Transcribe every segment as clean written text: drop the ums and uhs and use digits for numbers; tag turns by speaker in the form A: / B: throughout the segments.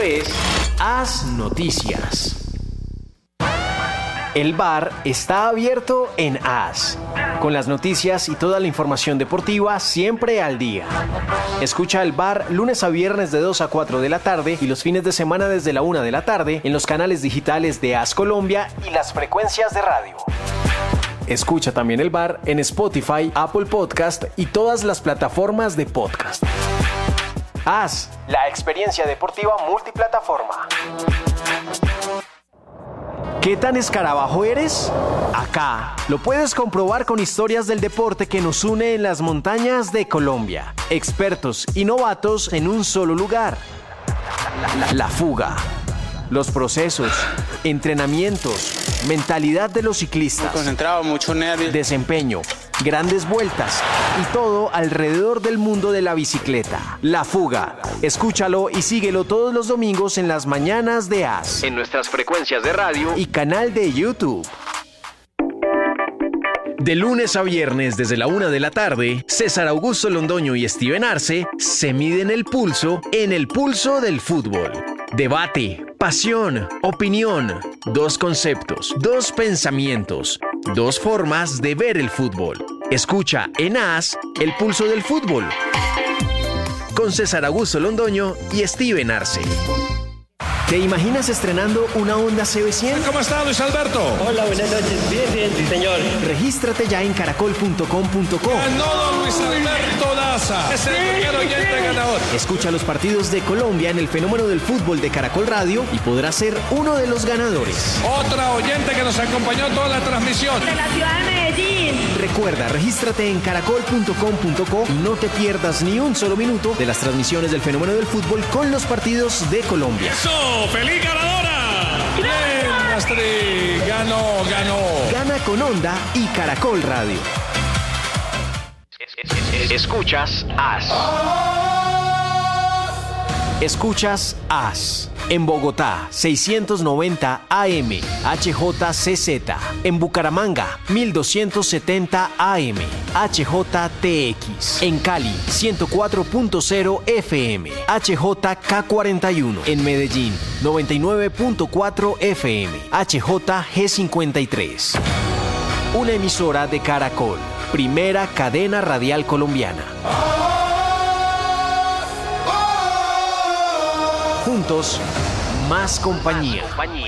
A: Es Haz Noticias. El bar está abierto en AS, con las noticias y toda la información deportiva siempre al día. Escucha el bar lunes a viernes de 2 a 4 de la tarde y los fines de semana desde la 1 de la tarde en los canales digitales de AS Colombia y las frecuencias de radio. Escucha también el bar en Spotify, Apple Podcast y todas las plataformas de podcast. AS, la experiencia deportiva multiplataforma. ¿Qué tan escarabajo eres? Acá lo puedes comprobar con historias del deporte que nos une en las montañas de Colombia. Expertos y novatos en un solo lugar. La fuga. Los procesos, entrenamientos, mentalidad de los ciclistas.
B: Muy concentrado, mucho nervio.
A: Desempeño, grandes vueltas y todo alrededor del mundo de la bicicleta. La fuga. Escúchalo y síguelo todos los domingos en las mañanas de AS. En nuestras frecuencias de radio y canal de YouTube. De lunes a viernes desde la 1 de la tarde, César Augusto Londoño y Steven Arce se miden el pulso en el pulso del fútbol. Debate, pasión, opinión, dos conceptos, dos pensamientos, dos formas de ver el fútbol. Escucha en AS el pulso del fútbol con César Augusto Londoño y Steven Arce. ¿Te imaginas estrenando una Honda CB100?
C: ¿Cómo está, Luis Alberto?
D: Hola, buenas noches. Bien, sí, señor.
A: Regístrate ya en caracol.com.co.
C: Ganó don Luis Alberto Daza. Es el primer oyente ganador.
A: Escucha los partidos de Colombia en el fenómeno del fútbol de Caracol Radio y podrás ser uno de los ganadores.
C: Otra oyente que nos acompañó toda la transmisión.
E: De la ciudad de Medellín.
A: Recuerda, regístrate en caracol.com.co y no te pierdas ni un solo minuto de las transmisiones del fenómeno del fútbol con los partidos de Colombia.
C: ¡Eso! ¡Feliz ganadora! ¡Bien, Astrid! Ganó.
A: Gana con Honda y Caracol Radio. Escuchas AS. Escuchas AS. En Bogotá, 690 AM, HJCZ. En Bucaramanga, 1270 AM, HJTX. En Cali, 104.0 FM, HJK41. En Medellín, 99.4 FM, HJG53. Una emisora de Caracol, primera cadena radial colombiana. Juntos, más compañía.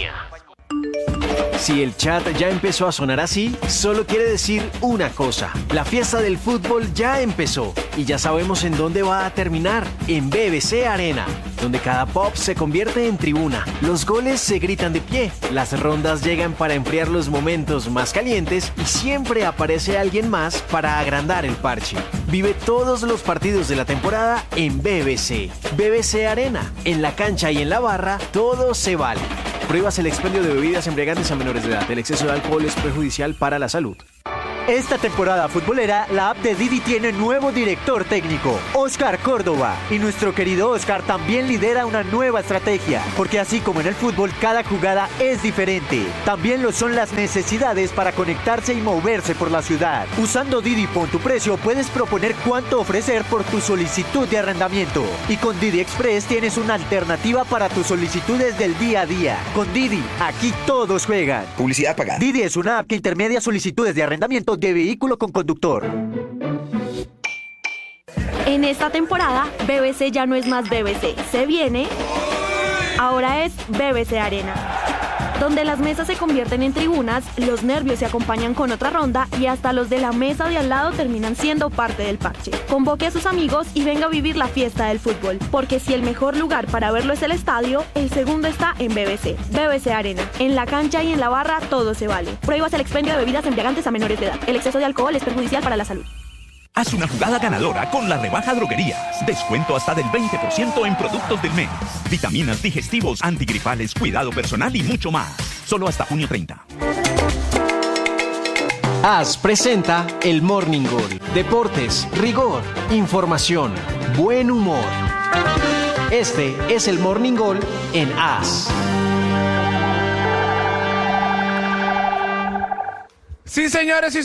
A: Si el chat ya empezó a sonar así, solo quiere decir una cosa. La fiesta del fútbol ya empezó y ya sabemos en dónde va a terminar. En BBC Arena, donde cada pop se convierte en tribuna. Los goles se gritan de pie, las rondas llegan para enfriar los momentos más calientes y siempre aparece alguien más para agrandar el parche. Vive todos los partidos de la temporada en BBC. BBC Arena, en la cancha y en la barra, todo se vale. Prohíbas el expendio de bebidas embriagantes a menores de edad. El exceso de alcohol es perjudicial para la salud.
F: Esta temporada futbolera, la app de Didi tiene nuevo director técnico, Oscar Córdoba. Y nuestro querido Oscar también lidera una nueva estrategia, porque así como en el fútbol, cada jugada es diferente. También lo son las necesidades para conectarse y moverse por la ciudad. Usando Didi Pon tu Precio, puedes proponer cuánto ofrecer por tu solicitud de arrendamiento. Y con Didi Express tienes una alternativa para tus solicitudes del día a día. Con Didi, aquí todos juegan.
G: Publicidad pagada.
F: Didi es una app que intermedia solicitudes de arrendamiento de vehículo con conductor.
E: En esta temporada, BBC ya no es más BBC. Se viene. Ahora es BBC Arena, donde las mesas se convierten en tribunas, los nervios se acompañan con otra ronda y hasta los de la mesa de al lado terminan siendo parte del parche. Convoque a sus amigos y venga a vivir la fiesta del fútbol, porque si el mejor lugar para verlo es el estadio, el segundo está en BBC. BBC Arena. En la cancha y en la barra todo se vale. Prohíbas el expendio de bebidas embriagantes a menores de edad. El exceso de alcohol es perjudicial para la salud.
H: Haz una jugada ganadora con la rebaja Droguerías. Descuento hasta del 20% en productos del mes. Vitaminas, digestivos, antigripales, cuidado personal y mucho más. Solo hasta junio 30.
A: AS presenta el Morning Goal. Deportes, rigor, información, buen humor. Este es el Morning Goal en AS.
B: Sí, señores,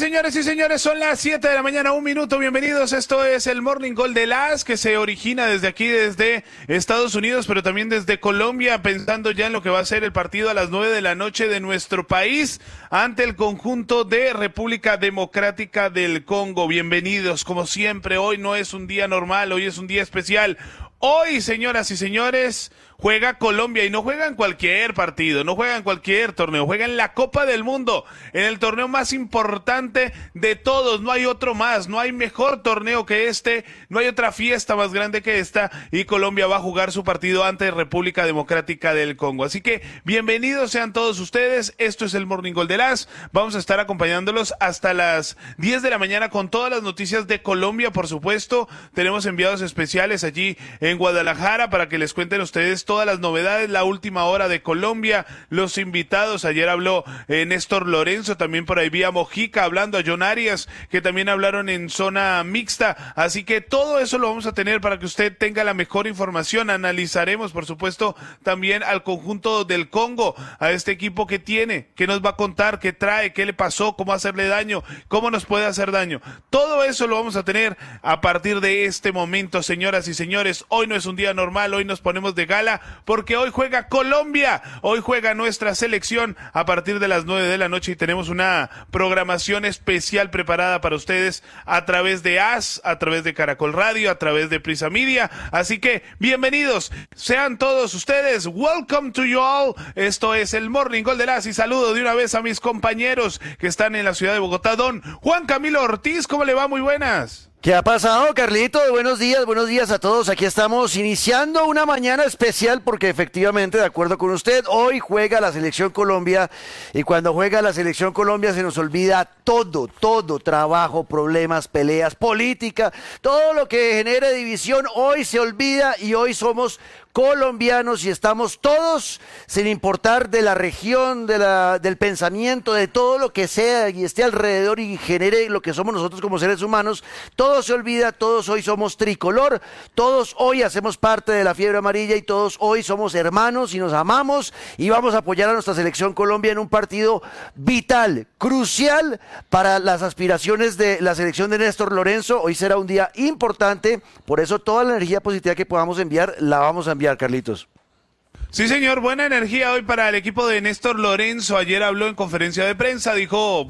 B: son las 7 de la mañana, 1 minuto, bienvenidos, esto es el Morning Call de las, que se origina desde aquí, desde Estados Unidos, pero también desde Colombia, pensando ya en lo que va a ser el partido a las 9 de la noche de nuestro país, ante el conjunto de República Democrática del Congo. Bienvenidos, como siempre, hoy no es un día normal, hoy es un día especial. Hoy, señoras y señores, juega Colombia y no juega en cualquier partido, no juega en cualquier torneo, juega en la Copa del Mundo, en el torneo más importante de todos, no hay otro más, no hay mejor torneo que este, no hay otra fiesta más grande que esta y Colombia va a jugar su partido ante República Democrática del Congo. Así que bienvenidos sean todos ustedes, esto es el Morning Call de las, vamos a estar acompañándolos hasta las 10 de la mañana con todas las noticias de Colombia, por supuesto, tenemos enviados especiales allí en Guadalajara para que les cuenten ustedes todas las novedades, la última hora de Colombia, los invitados, ayer habló Néstor Lorenzo, también por ahí vía Mojica, hablando a John Arias, que también hablaron en zona mixta, así que todo eso lo vamos a tener para que usted tenga la mejor información, analizaremos por supuesto también al conjunto del Congo, a este equipo que tiene, qué nos va a contar, qué trae, qué le pasó, cómo hacerle daño, cómo nos puede hacer daño, todo eso lo vamos a tener a partir de este momento, señoras y señores. Hoy no es un día normal, hoy nos ponemos de gala porque hoy juega Colombia, hoy juega nuestra selección a partir de las 9 de la noche y tenemos una programación especial preparada para ustedes a través de AS, a través de Caracol Radio, a través de Prisa Media, así que bienvenidos sean todos ustedes, welcome to you all, esto es el Morning Call de las y saludo de una vez a mis compañeros que están en la ciudad de Bogotá, don Juan Camilo Ortiz, ¿cómo le va? Muy buenas.
G: ¿Qué ha pasado, Carlito? Buenos días a todos. Aquí estamos iniciando una mañana especial porque efectivamente, de acuerdo con usted, hoy juega la Selección Colombia y cuando juega la Selección Colombia se nos olvida todo, trabajo, problemas, peleas, política, todo lo que genere división, hoy se olvida y hoy somos colombianos y estamos todos, sin importar de la región, del pensamiento, de todo lo que sea y esté alrededor y genere lo que somos nosotros como seres humanos, todo se olvida, todos hoy somos tricolor, todos hoy hacemos parte de la fiebre amarilla y todos hoy somos hermanos y nos amamos y vamos a apoyar a nuestra Selección Colombia en un partido vital, crucial para las aspiraciones de la selección de Néstor Lorenzo. Hoy será un día importante, por eso toda la energía positiva que podamos enviar, la vamos a enviar, Carlitos.
B: Sí, señor, buena energía hoy para el equipo de Néstor Lorenzo. Ayer habló en conferencia de prensa, dijo,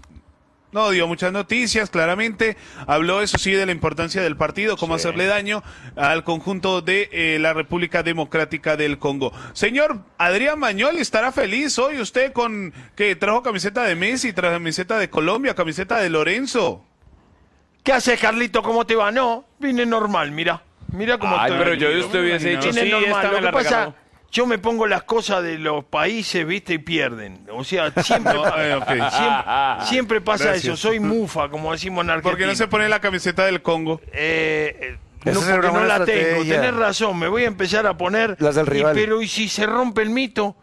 B: no dio muchas noticias, claramente. Habló, eso sí, de la importancia del partido, cómo hacerle daño al conjunto de la República Democrática del Congo. Señor Adrián Mañol, ¿estará feliz hoy usted con que trajo camiseta de Messi, trajo camiseta de Colombia, camiseta de Lorenzo?
I: ¿Qué haces, Carlito? ¿Cómo te va? No, vine normal, mira cómo estoy.
C: Pero yo de usted hubiese dicho, sí,
I: normal.
C: esta me la
I: Lo que pasa,
C: regaló.
I: yo me pongo las cosas de los países, viste, y pierden. O sea, siempre, siempre pasa
B: Gracias.
I: eso. Soy mufa, como decimos en Argentina.
B: ¿Por qué no se pone la camiseta del Congo?
I: No,
G: Esa es una
I: porque no
G: buena
I: la tengo.
G: estrategia.
I: Tenés razón, me voy a empezar a poner.
G: Las del rival.
I: Pero ¿y si se rompe el mito?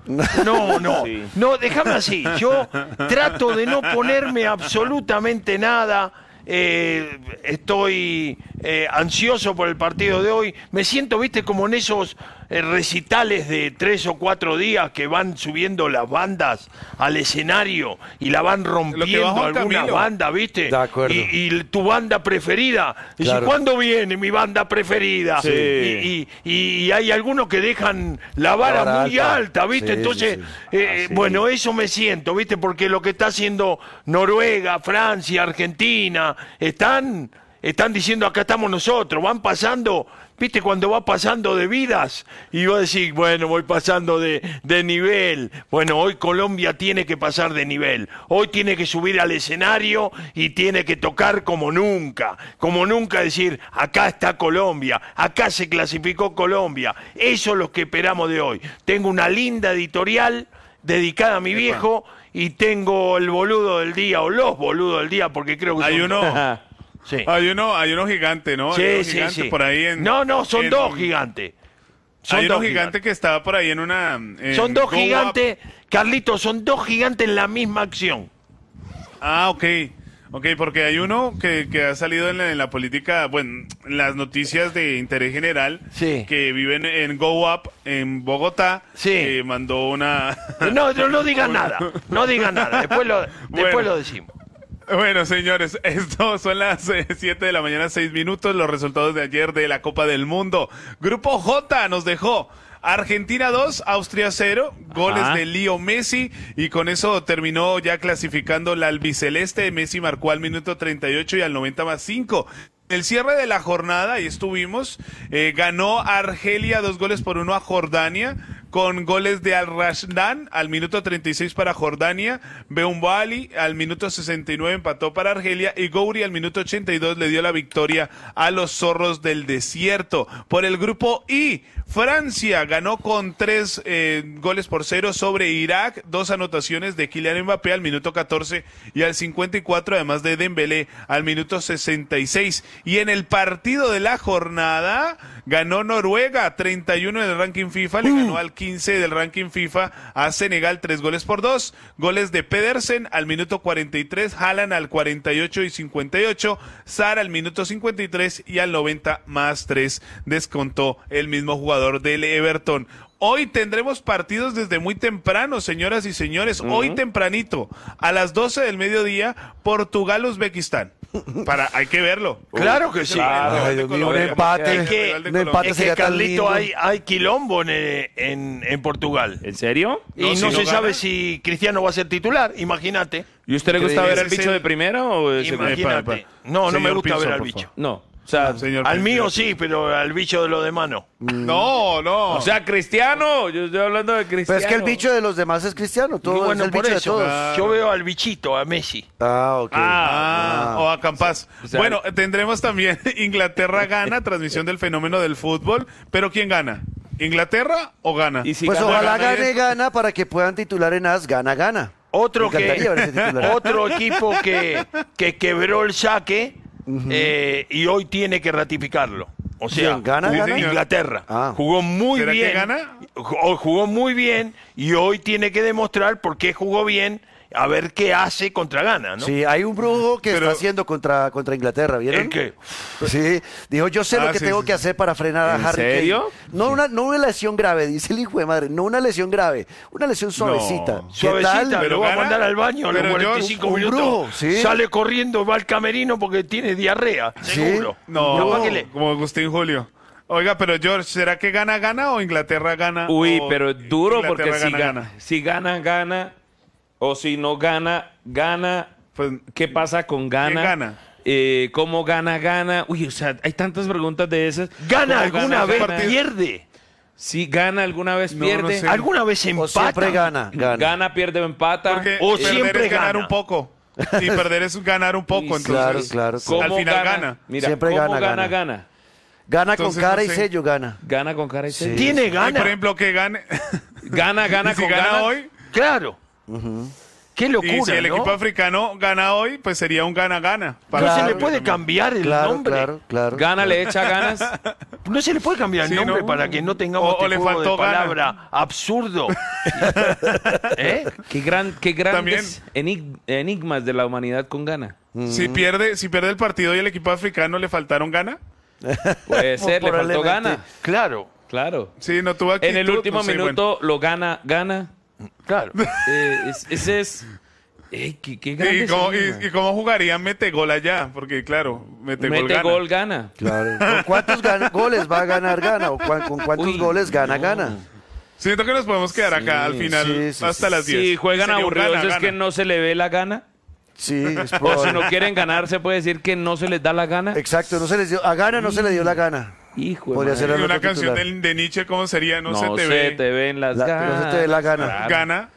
I: No, déjame así. Yo trato de no ponerme absolutamente nada. Estoy ansioso por el partido de hoy. Me siento, viste, como en esos recitales de 3 o 4 días que van subiendo las bandas al escenario y la van rompiendo alguna banda, viste.
G: De acuerdo.
I: Y tu banda preferida.
G: Claro.
I: Dice, ¿cuándo viene mi banda preferida?
G: Sí.
I: Y hay algunos que dejan la vara muy alta, viste.
G: Sí,
I: Entonces,
G: sí.
I: bueno, eso me siento, viste, porque lo que está haciendo Noruega, Francia, Argentina, están diciendo acá estamos nosotros, van pasando, viste, cuando va pasando de vidas y va a decir, bueno, voy pasando de nivel. Bueno, hoy Colombia tiene que pasar de nivel, hoy tiene que subir al escenario y tiene que tocar como nunca decir, acá está Colombia, acá se clasificó Colombia. Eso es lo que esperamos de hoy. Tengo una linda editorial dedicada a mi viejo y tengo el boludo del día o los boludos del día, porque creo que
B: Hay
I: son
B: uno.
I: Sí.
B: Hay uno gigante, ¿no?
I: Sí,
B: Hay uno
I: sí,
B: gigante
I: sí.
B: por ahí en...
I: No, son
B: en-
I: dos gigantes.
B: Hay uno gigante que estaba por ahí en una...
I: Son dos
B: Go
I: gigantes, Carlitos, son dos gigantes en la misma acción.
B: Ah, ok, porque hay uno que ha salido en la política, bueno, en las noticias de interés general,
I: Sí.
B: que vive en Go Up, en Bogotá,
I: Sí.
B: mandó una...
I: No digan nada, después lo decimos.
B: Bueno, señores, esto son las 7 de la mañana, 6 minutos, los resultados de ayer de la Copa del Mundo. Grupo J nos dejó Argentina 2, Austria 0, goles de Leo Messi, y con eso terminó ya clasificando la albiceleste. Messi marcó al minuto 38 y al 90+5. El cierre de la jornada, ahí estuvimos, ganó Argelia 2-1 a Jordania, con goles de Al-Rashdan al minuto 36 para Jordania, Beumbali al minuto 69 empató para Argelia, y Gouri al minuto 82 le dio la victoria a los zorros del desierto. Por el grupo I, Francia ganó con 3-0 sobre Irak, 2 anotaciones de Kylian Mbappé al minuto 14 y al 54, además de Dembélé al minuto 66. Y en el partido de la jornada ganó Noruega, 31 en el ranking FIFA, le ganó al 15 del ranking FIFA a Senegal 3-2. Goles de Pedersen al minuto 43, Haaland al 48 y 58, Sarr al minuto 53 y al 90+3 descontó el mismo jugador del Everton. Hoy tendremos partidos desde muy temprano, señoras y señores. Hoy tempranito, a las 12 del mediodía, Portugal-Uzbekistán. Hay que verlo.
I: Claro que sí.
G: Claro, Ay, Dios mío, un empate.
I: Es que Carlito, hay quilombo en Portugal.
J: ¿En serio?
I: Y no se sabe si Cristiano va a ser titular, imagínate.
J: ¿Y a usted le gusta ver al bicho de primera o
I: imagínate. No me gusta ver al bicho.
J: No. O sea,
I: al mío sí, pero al bicho de los demás no.
B: No.
J: O sea, Cristiano. Yo estoy hablando de Cristiano.
G: Pero es que el bicho de los demás es Cristiano. Todo
I: bueno,
G: es el bicho de todos.
B: Claro.
I: Yo veo al bichito, a Messi.
G: Ok.
B: O a Campas.
J: O sea,
B: bueno, tendremos también Inglaterra gana, transmisión del fenómeno del fútbol. Pero ¿quién gana? ¿Inglaterra o gana?
J: ¿Y si
G: Pues
J: gana?
G: ojalá gana para que puedan titular en AS. Gana.
I: Otro equipo que quebró el saque y hoy tiene que ratificarlo. O sea,
G: ¿Gana?
I: Inglaterra. Jugó muy
B: ¿Será
I: bien.
B: que gana?
I: Jugó muy bien y hoy tiene que demostrar por qué jugó bien, a ver qué hace contra Ghana, ¿no?
G: Sí, hay un brujo que está haciendo contra Inglaterra, ¿vieron?
I: ¿El qué?
G: Sí, dijo, yo sé lo que tengo que hacer para frenar a Harry Kane.
J: ¿En serio?
G: No una lesión grave, dice el hijo de madre, no una lesión grave, una lesión suavecita. ¿Qué
I: Suavecita,
G: tal?
I: lo va a mandar al baño a los
B: Pero
I: 45
G: un
I: minutos.
G: brujo, sí.
I: Sale corriendo, va al camerino porque tiene diarrea, seguro.
B: No, como Agustín Julio. Oiga, pero George, ¿será que gana o Inglaterra gana?
J: Uy,
B: o
J: pero es duro porque
B: Inglaterra
J: si gana. O si no gana.
B: Pues,
J: ¿Qué pasa con Ghana?
B: ¿quién gana?
J: ¿Cómo gana? Uy, o sea, hay tantas preguntas de esas.
I: ¿Gana
J: ¿Cómo
I: alguna vez?
J: gana?
I: ¿Pierde?
J: Si gana alguna vez,
B: No,
J: pierde.
B: no sé.
I: ¿Alguna vez
G: O
I: empata?
G: siempre gana.
J: Gana, pierde o empata.
B: Porque
I: O
B: perder
I: siempre
B: es ganar
I: gana.
B: un poco. Y perder es ganar un poco,
J: Uy,
B: entonces.
G: claro.
J: ¿Cómo
B: Al final gana.
J: Mira,
G: Siempre
J: ¿cómo
G: gana. Gana con
B: Entonces,
G: cara
B: no
G: y
B: sé.
G: sello, gana.
J: Gana con cara y sello.
I: ¿Tiene
B: Y,
I: gana?
B: por ejemplo, que gane.
J: Gana
B: Y si
J: con
B: gana
J: gana.
B: hoy,
I: Claro. Qué locura,
B: y si el
I: ¿no?
B: equipo africano gana hoy, pues sería un gana-gana.
I: No se le puede cambiar el nombre.
G: Claro.
J: Gana, le echa ganas.
I: No se le puede cambiar el
B: Sí,
I: nombre
B: ¿no?
I: para que no tengamos
B: O le
I: este juego
B: faltó
I: de palabra absurdo. ¿Eh?
J: Qué grandes enigmas de la humanidad con Ghana.
B: Si pierde el partido y el equipo africano le faltaron gana.
J: Puede ser, le faltó
G: Probablemente.
J: Ghana.
I: Claro.
B: Sí, no tuvo actitud.
J: En el último
B: no sé,
J: minuto lo gana.
I: Claro.
J: Ese es... qué
B: ¿Y
J: grandes enigmas.
B: cómo jugarían mete gol allá? Porque claro, mete
J: Gol gana.
G: Claro. ¿Con cuántos goles va a ganar Gana? ¿O con cuántos goles gana?
B: Siento que nos podemos quedar acá al final
G: sí,
B: hasta las 10.
J: Si juegan
B: Sería un
J: aburridos es
B: gana-gana.
J: que no se le ve la gana.
G: Sí, es
J: O si
G: probable.
J: no quieren ganar, se puede decir que no se les da la gana.
G: Exacto, no se les dio, a Gana no se le dio la gana.
J: Hijo de
G: Podría
J: madre.
G: ser el
B: Y una
G: otro
B: canción
G: titular.
B: de Nietzsche, ¿cómo sería? No,
J: No
B: se te ve.
J: ven las
G: No
J: ganas.
G: se te ve la gana.
J: Claro.
B: Gana.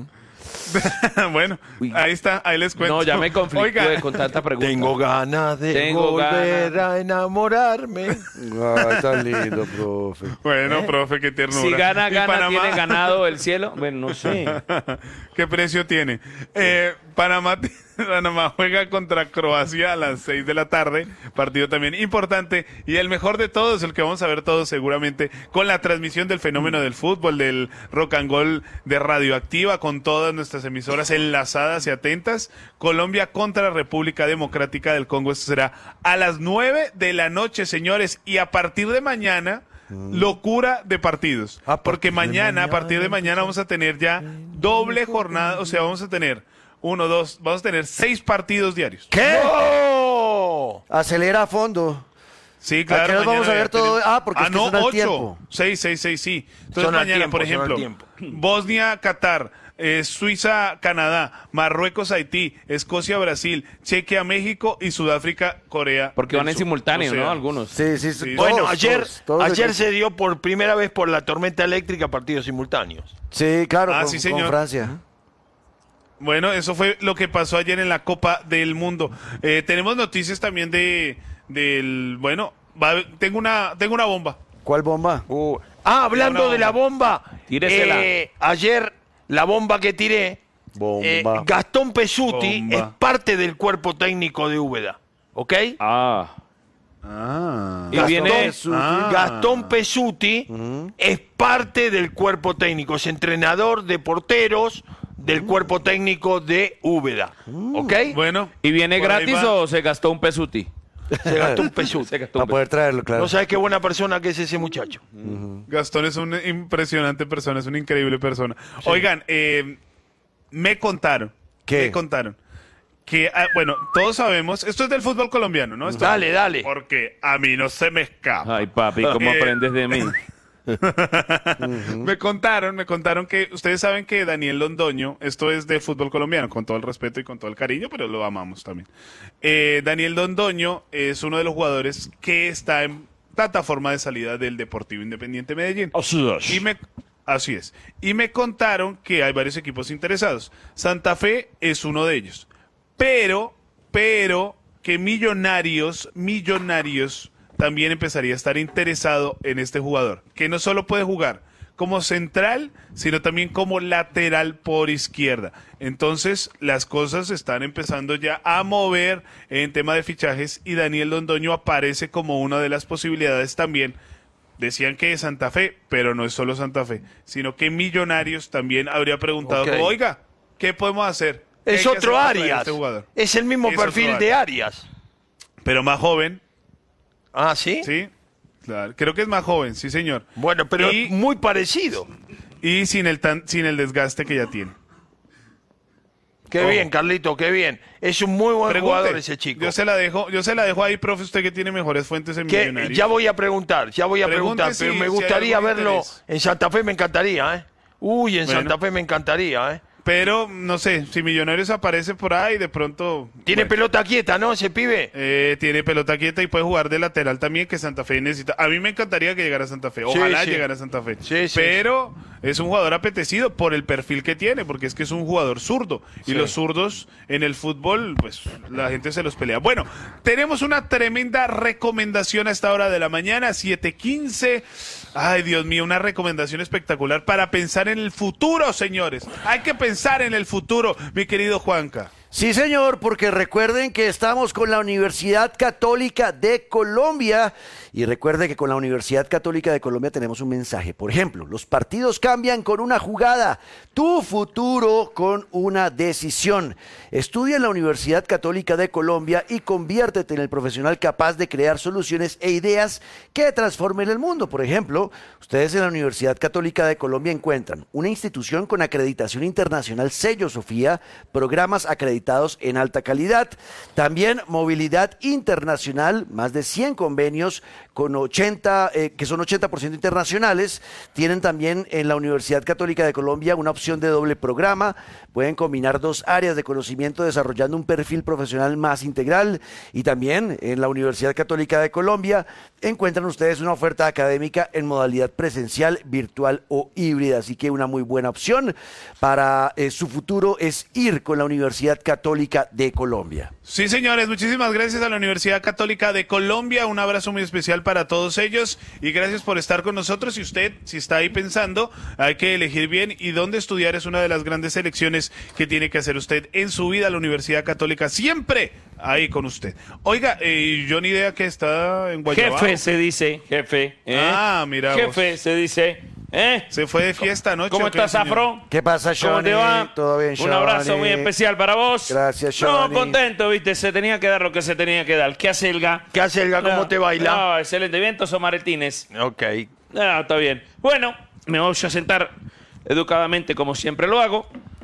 B: Bueno,
J: Uy.
B: ahí está, ahí les cuento.
J: No, ya me conflictué
B: Oiga,
J: con tanta pregunta.
I: Tengo ganas de volver a enamorarme.
G: Ay, tan lindo, profe.
B: Bueno, profe, qué ternura.
J: Si gana,
B: ¿Y Panamá?
J: ¿tiene ganado el cielo? Bueno, no sé.
B: ¿Qué precio tiene? Panamá juega contra Croacia a las 6 de la tarde. Partido también importante. Y el mejor de todos, el que vamos a ver todos seguramente, con la transmisión del fenómeno del fútbol, del Rock and Roll de Radioactiva, con todas nuestras emisoras enlazadas y atentas. Colombia contra República Democrática del Congo. Esto será a las 9 de la noche, señores. Y a partir de mañana... locura de partidos, porque mañana, a partir de mañana vamos a tener ya doble jornada, o sea, vamos a tener 1, 2, vamos a tener 6 partidos diarios.
G: ¿Qué?
I: ¡No!
G: Acelera a fondo.
B: Sí, claro.
G: ¿A qué nos vamos a ver todo? Porque es que
B: no,
G: son al
B: 8.
G: tiempo.
B: 6, sí. Entonces
I: Son al
B: mañana,
I: tiempo,
B: por
I: son al
B: ejemplo,
I: tiempo.
B: Bosnia, Qatar, Suiza, Canadá, Marruecos, Haití, Escocia, Brasil, Chequia, México y Sudáfrica, Corea.
J: Porque van
B: del
J: en
B: Sur.
J: simultáneo,
B: O sea,
J: ¿no? Algunos.
G: Sí.
B: Sí.
I: Bueno,
G: Todos,
I: ayer
G: todos.
I: se dio por primera vez por la tormenta eléctrica partidos simultáneos.
G: Sí, claro,
B: Sí,
G: con
B: señor.
G: Francia.
B: Bueno, eso fue lo que pasó ayer en la Copa del Mundo. Tenemos noticias también del bueno, tengo una bomba.
G: ¿Cuál bomba?
I: Hablando
B: una
I: de la bomba,
J: Tíresela.
I: ayer la bomba que tiré,
G: Bomba.
I: Gastón Pesuti
B: Bomba.
I: es parte del cuerpo técnico de Úbeda, ¿ok?
J: Y viene
I: Gastón Pesuti es parte del cuerpo técnico, es entrenador de porteros del cuerpo técnico de Úbeda, ¿ok?
B: Bueno.
J: ¿Y viene
B: por ahí
J: gratis
B: va.
J: o se gastó un pesuti?
I: Se gastó un Pesuti.
J: Se gastó un
G: Para poder traerlo, claro.
I: No sabes qué buena persona que es ese muchacho.
B: Gastón es una impresionante persona, es una increíble persona. Oigan, me contaron.
G: ¿Qué?
B: Me contaron que, bueno, todos sabemos, esto es del fútbol colombiano, ¿no? Esto-
I: Dale.
B: Porque a mí no se me escapa.
J: Ay, papi, ¿cómo aprendes de mí?
B: Me contaron que ustedes saben que Daniel Londoño, esto es de fútbol colombiano, con todo el respeto y con todo el cariño, pero lo amamos también. Daniel Londoño es uno de los jugadores que está en plataforma de salida del Deportivo Independiente Medellín. Así es. Y me contaron que hay varios equipos interesados. Santa Fe es uno de ellos. Pero que Millonarios también empezaría a estar interesado en este jugador, que no solo puede jugar como central, sino también como lateral por izquierda. Entonces, las cosas están empezando ya a mover en tema de fichajes y Daniel Londoño aparece como una de las posibilidades también. Decían que es Santa Fe, pero no es solo Santa Fe, sino que Millonarios también habría preguntado,
I: Ok.
B: oiga, ¿qué podemos hacer? ¿Qué
I: Es
B: hay que
I: otro
B: hacer para traer a
I: Arias.
B: este jugador?
I: Es el mismo
B: Es
I: perfil
B: otro
I: de Arias.
B: Pero más joven,
I: Ah, ¿sí?
B: ¿sí? Claro, creo que es más joven, sí señor.
I: Bueno, pero
B: Y-
I: muy parecido.
B: Y sin el desgaste que ya tiene.
I: Qué bien, Carlito, qué bien. Es un muy buen
B: Pregunte.
I: jugador ese chico.
B: Yo se la dejo ahí, profe, usted que tiene mejores fuentes en
I: Que
B: Millonarios.
I: ya voy a preguntar,
B: Pregunte
I: pero
B: si-
I: me
B: si hay
I: gustaría
B: algún
I: verlo
B: interés.
I: en Santa Fe, me encantaría, ¿eh? Uy, en
B: Bueno.
I: Santa Fe me encantaría, ¿eh?
B: Pero, no sé, si Millonarios aparece por ahí, de pronto...
I: Tiene
B: bueno,
I: pelota quieta, ¿no? Ese pibe.
B: tiene pelota quieta y puede jugar de lateral también, que Santa Fe necesita. A mí me encantaría que llegara a Santa Fe.
I: Sí,
B: Ojalá
I: sí.
B: llegara a Santa Fe.
I: Sí, sí,
B: Pero es un jugador apetecido por el perfil que tiene, porque es que es un jugador zurdo. Y
I: Sí.
B: los zurdos en el fútbol, pues la gente se los pelea. Bueno, tenemos una tremenda recomendación a esta hora de la mañana, 7:15. Ay, Dios mío, una recomendación espectacular para pensar en el futuro, señores. Hay que pensar en el futuro, mi querido Juanca.
G: Sí, señor, porque recuerden que estamos con la Universidad Católica de Colombia y recuerde que con la Universidad Católica de Colombia tenemos un mensaje. Por ejemplo, los partidos cambian con una jugada, tu futuro con una decisión. Estudia en la Universidad Católica de Colombia y conviértete en el profesional capaz de crear soluciones e ideas que transformen el mundo. Por ejemplo, ustedes en la Universidad Católica de Colombia encuentran una institución con acreditación internacional sello Sofía, programas acreditados en alta calidad, también movilidad internacional, más de 100 convenios con 80, que son 80% internacionales. Tienen también en la Universidad Católica de Colombia una opción de doble programa. Pueden combinar dos áreas de conocimiento desarrollando un perfil profesional más integral. Y también en la Universidad Católica de Colombia encuentran ustedes una oferta académica en modalidad presencial, virtual o híbrida. Así que una muy buena opción para su futuro es ir con la Universidad Católica de Colombia.
B: Sí, señores, muchísimas gracias a la Universidad Católica de Colombia, un abrazo muy especial para todos ellos y gracias por estar con nosotros. Y usted, si está ahí pensando, hay que elegir bien y dónde estudiar es una de las grandes elecciones que tiene que hacer usted en su vida. La Universidad Católica siempre ahí con usted. Oiga, yo ni idea que está en Guayabao.
J: Jefe se dice, jefe.
B: Ah, mira
J: Jefe
B: vos.
J: se dice.
B: Se fue de fiesta anoche.
J: ¿Cómo
B: ¿o qué,
J: estás,
B: señor?
J: Afro?
G: ¿Qué pasa,
J: ¿Cómo
G: Johnny?
J: te va?
G: ¿Todo bien,
J: Un abrazo
G: Johnny?
J: muy especial para vos.
G: Gracias,
J: No,
G: Johnny.
J: contento, viste, se tenía que dar lo que se tenía que dar. ¿Qué hace el GA?
I: ¿Qué hace el GA? ¿Cómo te baila?
J: No, excelente. Vientos o maretines.
I: Ok.
J: No, está bien. Bueno, me voy a sentar educadamente como siempre lo hago.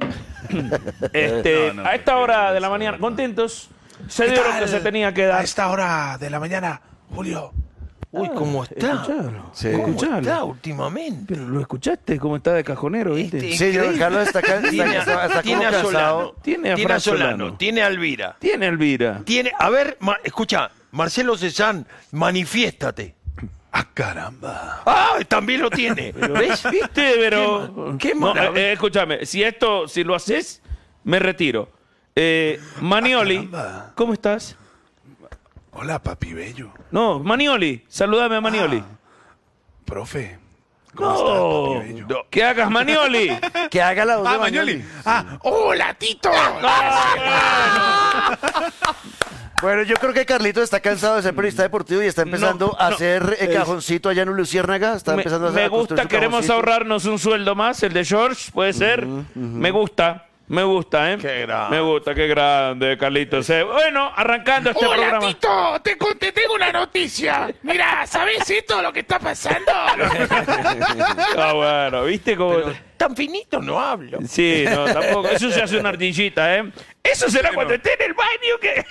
J: A esta hora de la mañana, contentos, se dio lo que se tenía que dar.
B: A esta hora de la mañana, Julio.
I: Uy, ¿cómo está?
J: Escuchalo.
G: Sí.
I: ¿Cómo
J: Escuchalo.
I: está últimamente?
J: Pero lo escuchaste, cómo está de cajonero, ¿viste?
G: Sí, Carlos está
I: Tiene
G: como
I: a Solano,
G: cansado.
J: Tiene a
I: tiene
J: Fran
I: a Solano,
J: Solano.
I: tiene a Elvira.
J: Tiene Elvira.
I: Tiene, a ver, escucha, Marcelo Cezanne, manifiéstate.
B: ¡Ah, caramba!
I: ¡Ah! También lo tiene. ¿Ves?
J: ¿Viste? Pero.
I: Qué
J: No,
I: maravilla.
J: escúchame, si lo haces, me retiro. Manioli,
B: caramba.
J: ¿cómo estás?
B: Hola, papi bello.
J: No, Manioli, saludame a Manioli.
B: Profe. ¿Cómo estás, papi bello?
J: No, que hagas Manioli.
G: Que haga la voz de
B: Mañoli. ¡Hola, Tito!
G: Bueno, yo creo que Carlito está cansado de ser periodista deportivo y está empezando a hacer cajoncito allá en Luciérnaga. Está empezando a
J: Me
G: construir
J: gusta,
G: su
J: queremos
G: cajoncito.
J: ahorrarnos un sueldo más, el de George, puede ser. Me gusta, ¿eh?
I: Qué grande.
J: Me gusta, qué grande, Carlitos. Bueno, arrancando este programa.
K: Tito, te tengo una noticia. Mira, ¿sabes esto lo que está pasando?
J: Ah, bueno, ¿viste cómo...?
I: Tan finito no hablo.
J: Sí, no, tampoco. Eso se hace una ardillita, ¿eh? Eso será cuando esté en el baño que...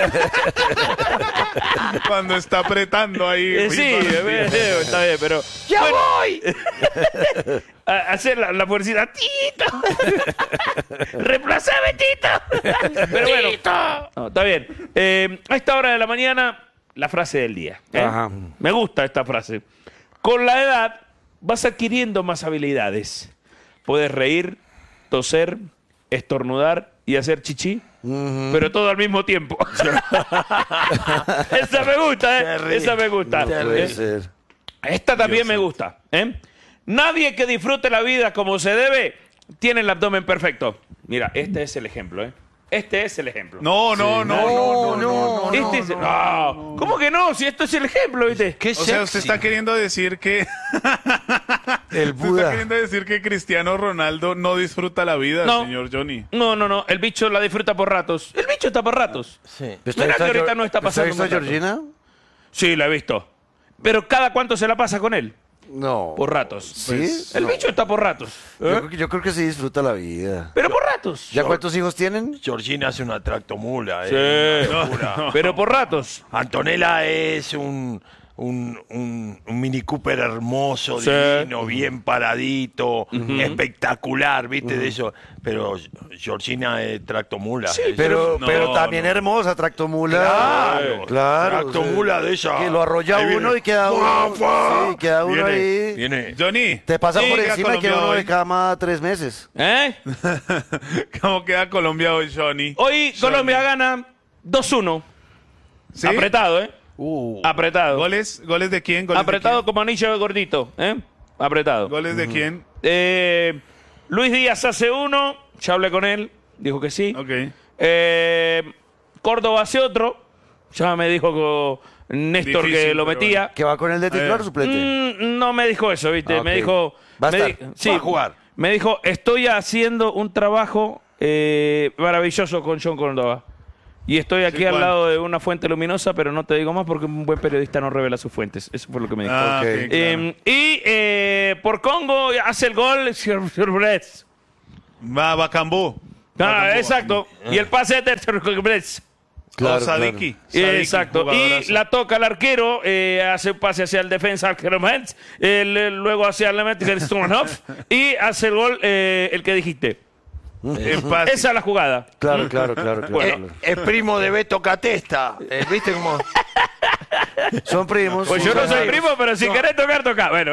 B: Cuando está apretando ahí.
J: Sí, está bien, pero...
I: ¡Ya
J: bueno,
I: voy!
J: hacer la fuercita. ¡Tito! ¡Reemplazame, Tito! Pero bueno, no, está bien. A esta hora de la mañana, la frase del día.
G: Ajá.
J: Me gusta esta frase. Con la edad vas adquiriendo más habilidades. Puedes reír, toser, estornudar y hacer chichi, pero todo al mismo tiempo. Esa me gusta, ¿eh? Esa me gusta.
G: Puede ser.
J: Esta también me gusta, ¿eh? Nadie que disfrute la vida como se debe tiene el abdomen perfecto. Mira, este es el ejemplo, ¿eh? Este es el ejemplo.
B: No.
J: Este es- no. ¿Cómo que no? Si esto es el ejemplo, ¿viste?
I: Qué
B: O sea, usted
I: sexy.
B: está queriendo decir que...
G: El
B: Usted está
G: Buda.
B: queriendo decir que Cristiano Ronaldo no disfruta la vida,
J: No.
B: señor Johnny.
J: No. El bicho la disfruta por ratos. El bicho está por ratos.
I: Sí.
J: Mira que ahorita no está pasando
G: ¿Usted ha visto a
J: un rato.
G: Georgina?
J: Sí, la he visto. Pero ¿cada cuánto se la pasa con él?
G: No.
J: Por ratos.
G: ¿Sí?
J: El bicho está por ratos.
G: Yo creo que sí disfruta la vida.
J: Pero por ratos.
G: ¿Ya cuántos hijos tienen?
I: Georgina hace una tractomula.
J: Sí.
I: Una locura.
J: Pero por ratos.
I: Antonella es un Mini Cooper hermoso,
J: Sí.
I: divino, bien paradito, espectacular, ¿viste? De eso. Pero Georgina es tractomula.
J: Sí,
I: Es-
G: Pero
B: No,
G: también hermosa, tractomula.
I: Claro, tractomula
G: sí.
I: de esa.
G: Que lo arrolla
I: Ahí
G: uno
I: viene.
G: y queda uno. Sí, queda uno
I: Viene,
G: ahí.
I: Viene.
B: Johnny.
G: Te pasa
B: Sí,
G: por
B: queda
G: encima y queda
B: Colombia
G: uno de
B: hoy.
G: cama 3 meses.
J: ¿Eh?
B: ¿Cómo queda Colombia hoy, Johnny?
J: Hoy Colombia gana 2-1.
B: ¿Sí?
J: Apretado, ¿eh? Apretado.
B: ¿Goles de quién? ¿Goles
J: Apretado como anillo de gordito, ¿eh? Apretado.
B: de quién? ¿Goles de quién?
J: Luis Díaz hace uno. Ya hablé con él. Dijo que sí.
B: Ok.
J: Córdoba hace otro. Ya me dijo Néstor
B: Difícil,
J: que lo
B: pero
J: metía.
G: ¿Que va con el de titular o suplente?
J: No me dijo eso, ¿viste?
G: Ah, ok.
J: Me dijo...
G: Va a
J: me
G: estar.
J: sí,
I: Va a jugar.
J: Me dijo, estoy haciendo un trabajo maravilloso con John Córdoba. Y estoy aquí al
B: ¿cuál?
J: lado de una fuente luminosa, pero no te digo más porque un buen periodista no revela sus fuentes. Eso fue lo que me dijo.
B: Ah,
G: Ok.
B: ok, claro.
J: Por Congo hace el gol Surbrez.
B: Va Bacambú.
J: Exacto. Y el pase de Surbrez.
G: Claro,
B: Sadiki.
J: Exacto. Y
B: jugadorazo.
J: la toca el arquero, hace un pase hacia el defensa, luego hacia el Sturmanov y hace el gol, el que dijiste.
B: Empate.
J: Esa es la jugada.
G: Claro.
J: Bueno.
I: Es primo de Beto Catesta. ¿Viste cómo?
G: Son primos.
J: Pues yo no soy primo, pero si querés tocar, toca. Bueno,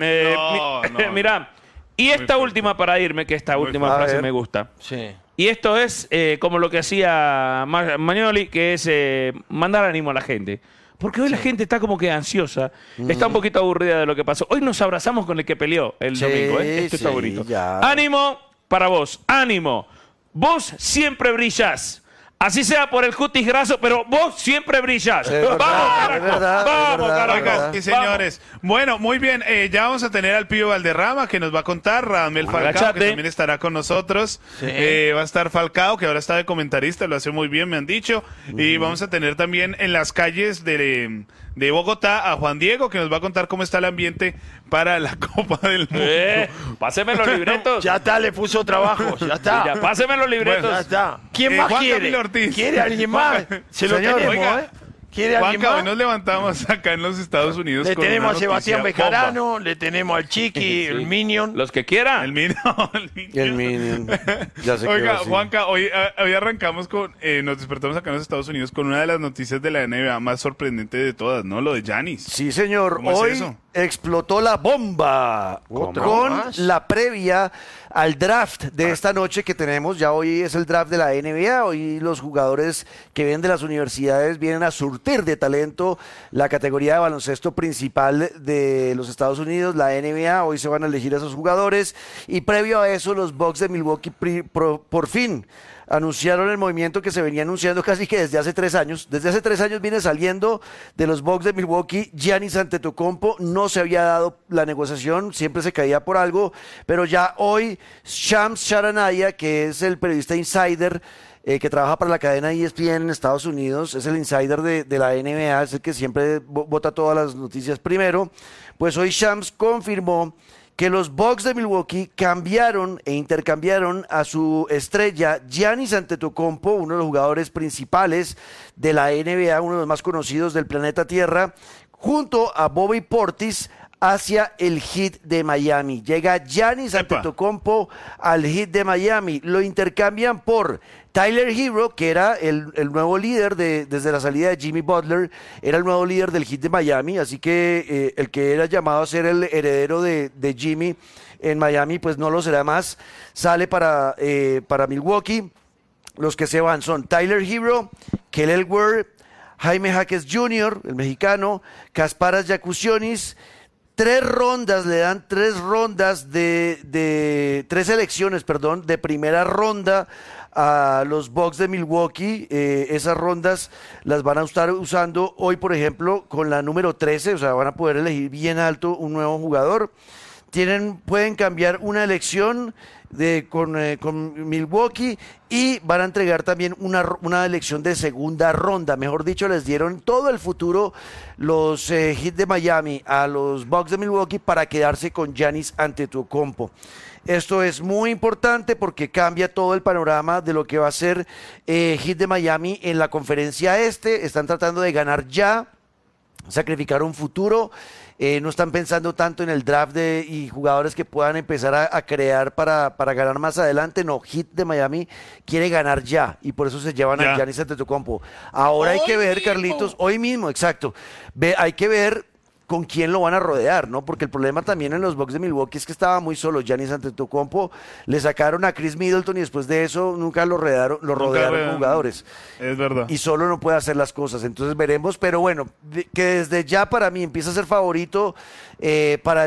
B: No.
J: mirá. Y esta última para irme, que esta última
G: a
J: frase
G: ver.
J: me gusta.
I: Sí.
J: Y esto es como lo que hacía Magnoli, que es mandar ánimo a la gente. Porque hoy la gente está como que ansiosa, está un poquito aburrida de lo que pasó. Hoy nos abrazamos con el que peleó el
G: Sí,
J: domingo. Esto está
G: sí,
J: bonito.
G: ya.
J: Ánimo para vos, ánimo. Vos siempre brillás. Así sea por el cutis graso, pero vos siempre brillás.
G: Es verdad,
J: ¡Vamos,
G: es
J: carajo!
G: verdad,
J: ¡Vamos,
G: es verdad,
J: carajo!
G: es verdad.
B: Sí, señores. Bueno, muy bien. Ya vamos a tener al Pío Valderrama que nos va a contar. Radamel Falcao,
J: Agachate.
B: que también estará con nosotros. Va a estar Falcao, que ahora está de comentarista, lo hace muy bien, me han dicho. Y vamos a tener también en las calles de Bogotá, a Juan Diego, que nos va a contar cómo está el ambiente para la Copa del Mundo.
J: Páseme los libretos.
I: Ya está, le puso trabajo, ya está.
J: Ya, páseme los libretos.
I: Bueno, ya está. ¿Quién más
B: Juan
I: quiere?
B: Camilo Ortiz.
I: ¿Quiere alguien más? Se lo
B: Señor,
I: tenemos,
B: oiga,
I: ¿eh? ¿Quiere alguien
B: Juanca, hoy
I: más?
B: nos levantamos acá en los Estados Unidos.
I: Le
B: con
I: tenemos
B: una
I: a Sebastián
B: noticia
I: Bejarano, le tenemos al Chiqui,
J: Sí.
I: el Minion.
J: Los que quieran.
B: El Minion.
G: El Minion. Ya se
B: Oiga,
G: quedó así.
B: Juanca, hoy arrancamos con, nos despertamos acá en los Estados Unidos con una de las noticias de la NBA más sorprendente de todas, ¿no? Lo de Giannis.
G: Sí, señor.
B: ¿Cómo es
G: Hoy
B: eso?
G: explotó la bomba con
I: más?
G: la previa al draft de esta noche que tenemos. Ya hoy es el draft de la NBA. Hoy los jugadores que vienen de las universidades vienen a surtir de talento la categoría de baloncesto principal de los Estados Unidos, la NBA. Hoy se van a elegir a esos jugadores. Y previo a eso, los Bucks de Milwaukee por fin anunciaron el movimiento que se venía anunciando casi que desde hace 3 años. Desde hace 3 años viene saliendo de los Bucks de Milwaukee Giannis Antetokounmpo. No se había dado la negociación, siempre se caía por algo, pero ya hoy Shams Charania, que es el periodista insider que trabaja para la cadena ESPN en Estados Unidos, es el insider de la NBA, es el que siempre bota todas las noticias primero, pues hoy Shams confirmó que los Bucks de Milwaukee cambiaron e intercambiaron a su estrella Giannis Antetokounmpo, uno de los jugadores principales de la NBA, uno de los más conocidos del planeta Tierra, junto a Bobby Portis hacia el Heat de Miami. Llega Giannis Antetokounmpo al Heat de Miami. Lo intercambian por Tyler Hero, que era el nuevo líder desde la salida de Jimmy Butler, era el nuevo líder del Heat de Miami, así que el que era llamado a ser el heredero de Jimmy en Miami, pues no lo será más. Sale para Milwaukee. Los que se van son Tyler Hero, Kelly Ware, Jaime Jaques Jr., el mexicano, Kasparas Jakucionis. 3 rondas, le dan 3 rondas 3 selecciones, de primera ronda a los Bucks de Milwaukee. Esas rondas las van a estar usando hoy, por ejemplo, con la número 13, o sea, van a poder elegir bien alto un nuevo jugador. Pueden cambiar una elección con Milwaukee y van a entregar también una elección de segunda ronda. Mejor dicho, les dieron todo el futuro los Heat de Miami a los Bucks de Milwaukee para quedarse con Giannis Antetokounmpo. Esto es muy importante porque cambia todo el panorama de lo que va a ser Heat de Miami en la conferencia este. Están tratando de ganar ya, sacrificar un futuro. No están pensando tanto en el draft y jugadores que puedan empezar a crear para ganar más adelante. No, Heat de Miami quiere ganar ya y por eso se llevan a Giannis Antetokounmpo. Ahora hay que ver, Carlitos, hoy mismo, exacto. Hay que ver con quién lo van a rodear, ¿no? Porque el problema también en los Bucks de Milwaukee es que estaba muy solo Giannis Antetokounmpo, le sacaron a Chris Middleton y después de eso nunca lo rodearon con jugadores.
B: Es verdad.
G: Y solo no puede hacer las cosas, entonces veremos, pero bueno, que desde ya para mí empieza a ser favorito para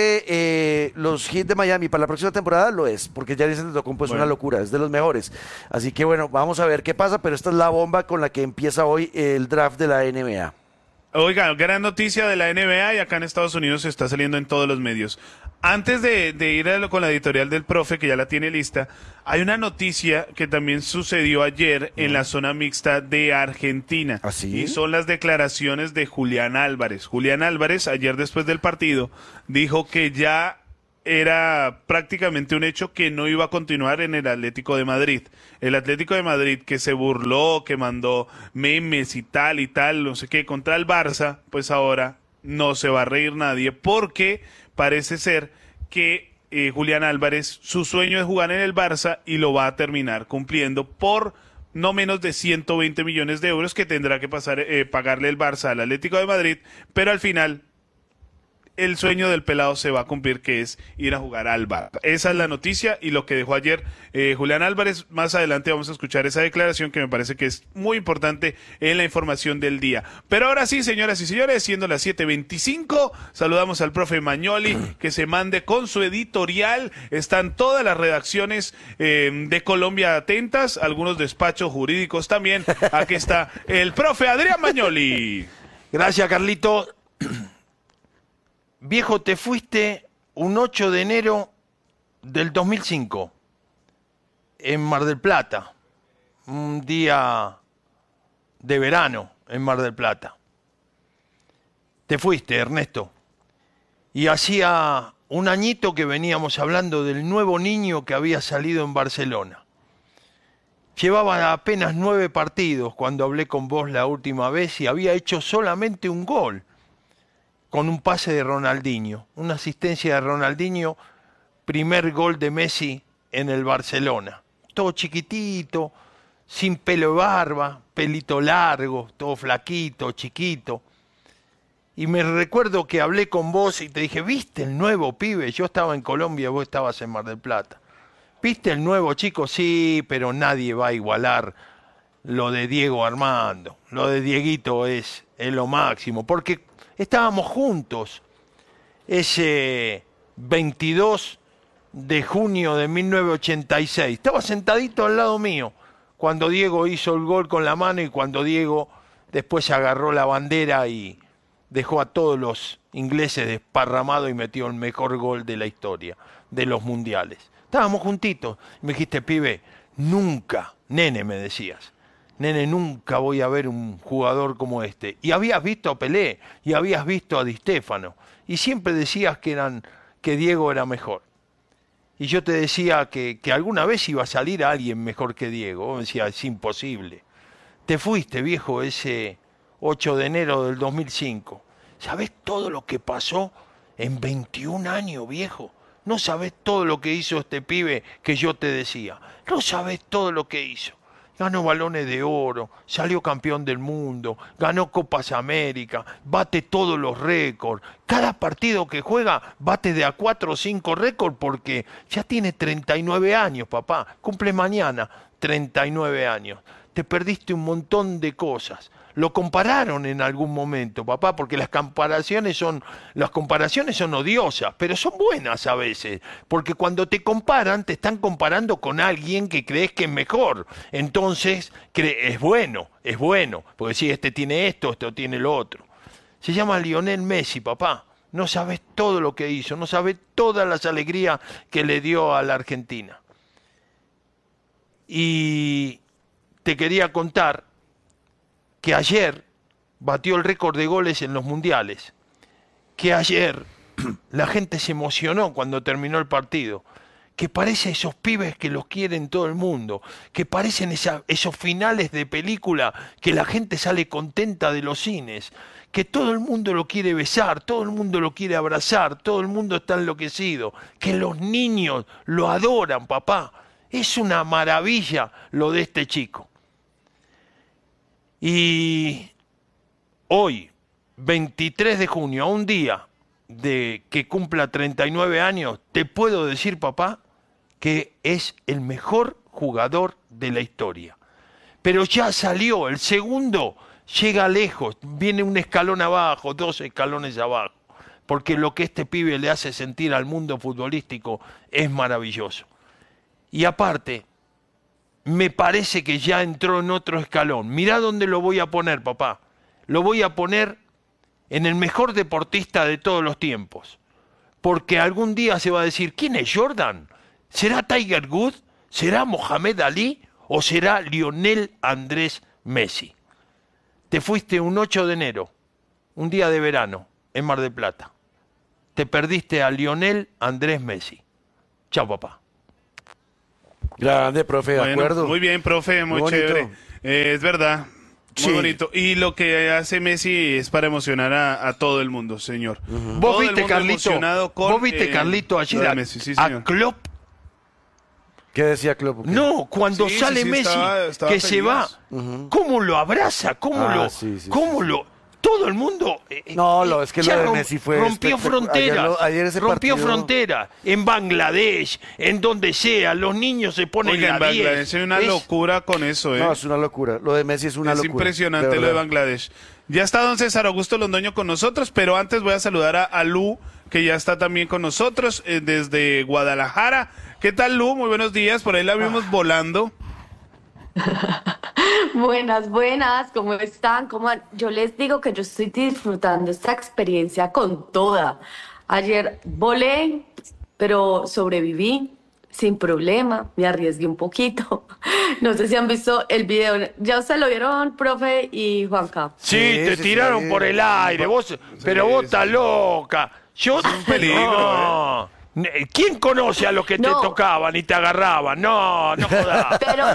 G: el los Heat de Miami para la próxima temporada lo es, porque Giannis Antetokounmpo es una locura, es de los mejores. Así que bueno, vamos a ver qué pasa, pero esta es la bomba con la que empieza hoy el draft de la NBA.
B: Oiga, gran noticia de la NBA y acá en Estados Unidos se está saliendo en todos los medios. Antes de ir con la editorial del profe, que ya la tiene lista, hay una noticia que también sucedió ayer en la zona mixta de Argentina.
G: ¿Ah, sí?
B: Y son las declaraciones de Julián Álvarez. Julián Álvarez, ayer después del partido, dijo que ya era prácticamente un hecho que no iba a continuar en el Atlético de Madrid. El Atlético de Madrid que se burló, que mandó memes y tal, no sé qué, contra el Barça, pues ahora no se va a reír nadie porque parece ser que Julián Álvarez, su sueño es jugar en el Barça y lo va a terminar cumpliendo por no menos de 120 millones de euros que tendrá que pagarle el Barça al Atlético de Madrid, pero al final el sueño del pelado se va a cumplir, que es ir a jugar al Barça. Esa es la noticia y lo que dejó ayer Julián Álvarez. Más adelante vamos a escuchar esa declaración que me parece que es muy importante en la información del día. Pero ahora sí, señoras y señores, siendo las 7:25, saludamos al profe Magnoli, que se mande con su editorial. Están todas las redacciones de Colombia atentas, algunos despachos jurídicos también. Aquí está el profe Adrián Magnoli.
I: Gracias, Carlito. Viejo, te fuiste un 8 de enero del 2005 en Mar del Plata, un día de verano en Mar del Plata. Te fuiste, Ernesto. Y hacía un añito que veníamos hablando del nuevo niño que había salido en Barcelona. Llevaba apenas 9 partidos cuando hablé con vos la última vez y había hecho solamente un gol, con un pase de Ronaldinho, una asistencia de Ronaldinho, primer gol de Messi en el Barcelona. Todo chiquitito, sin pelo y barba, pelito largo, todo flaquito, chiquito. Y me recuerdo que hablé con vos y te dije, ¿viste el nuevo pibe? Yo estaba en Colombia, vos estabas en Mar del Plata. ¿Viste el nuevo chico? Sí, pero nadie va a igualar lo de Diego Armando. Lo de Dieguito es lo máximo, porque estábamos juntos ese 22 de junio de 1986. Estaba sentadito al lado mío cuando Diego hizo el gol con la mano y cuando Diego después agarró la bandera y dejó a todos los ingleses desparramados y metió el mejor gol de la historia de los mundiales. Estábamos juntitos. Me dijiste, pibe, nunca, nene me decías, nene, nunca voy a ver un jugador como este. Y habías visto a Pelé, y habías visto a Di Stéfano, y siempre decías que Diego era mejor. Y yo te decía que alguna vez iba a salir alguien mejor que Diego. Vos me decías, es imposible. Te fuiste, viejo, ese 8 de enero del 2005. ¿Sabés todo lo que pasó en 21 años, viejo? No sabés todo lo que hizo este pibe que yo te decía. No sabés todo lo que hizo. Ganó balones de oro, salió campeón del mundo, ganó Copas América, bate todos los récords. Cada partido que juega bate de a 4 o 5 récords porque ya tiene 39 años, papá. Cumple mañana 39 años. Te perdiste un montón de cosas. Lo compararon en algún momento, papá, porque las comparaciones son odiosas, pero son buenas a veces, porque cuando te comparan, te están comparando con alguien que crees que es mejor. Entonces, es bueno, porque si este tiene esto, este tiene lo otro. Se llama Lionel Messi, papá. No sabes todo lo que hizo, no sabes todas las alegrías que le dio a la Argentina. Y te quería contar que ayer batió el récord de goles en los mundiales, que ayer la gente se emocionó cuando terminó el partido, que parece esos pibes que los quieren todo el mundo, que parecen esos finales de película que la gente sale contenta de los cines, que todo el mundo lo quiere besar, todo el mundo lo quiere abrazar, todo el mundo está enloquecido, que los niños lo adoran, papá. Es una maravilla lo de este chico. Y hoy, 23 de junio, a un día de que cumpla 39 años, te puedo decir, papá, que es el mejor jugador de la historia. Pero ya salió, el segundo llega lejos, viene un escalón abajo, 2 escalones abajo, porque lo que este pibe le hace sentir al mundo futbolístico es maravilloso. Y aparte, me parece que ya entró en otro escalón. Mirá dónde lo voy a poner, papá. Lo voy a poner en el mejor deportista de todos los tiempos. Porque algún día se va a decir, ¿quién es Jordan? ¿Será Tiger Woods? ¿Será Mohamed Ali? ¿O será Lionel Andrés Messi? Te fuiste un 8 de enero, un día de verano, en Mar del Plata. Te perdiste a Lionel Andrés Messi. Chao, papá.
G: Grande, profe, de acuerdo.
B: Muy bien, profe, muy chévere. Es verdad, muy bonito. Y lo que hace Messi es para emocionar a todo el mundo, señor.
I: ¿Vos viste, Carlito, ayer a Klopp?
G: ¿Qué decía Klopp?
I: No, cuando sale Messi, estaba que feliz. Se va, ¿cómo lo abraza? ¿Cómo lo...? Todo el mundo
G: es que lo de Messi fue
I: rompió fronteras, rompió fronteras en Bangladesh, en donde sea, los niños se ponen
B: en Bangladesh. Hay una locura con eso,
G: No, es una locura. Lo de Messi es una locura.
B: Es impresionante lo de Bangladesh. Ya está don César Augusto Londoño con nosotros, pero antes voy a saludar a Lu, que ya está también con nosotros desde Guadalajara. ¿Qué tal, Lu? Muy buenos días. Por ahí la vimos volando.
L: Buenas, ¿cómo están? Yo les digo que yo estoy disfrutando esta experiencia con toda. Ayer volé, pero sobreviví. sin problema, me arriesgué un poquito. No sé si han visto el video. ¿Ya se lo vieron, profe y Juanca?
I: Sí, te tiraron por el aire, pero vos estás loca. Yo
B: peligro,
I: ¿Quién conoce a los que te tocaban y te agarraban? No jodas.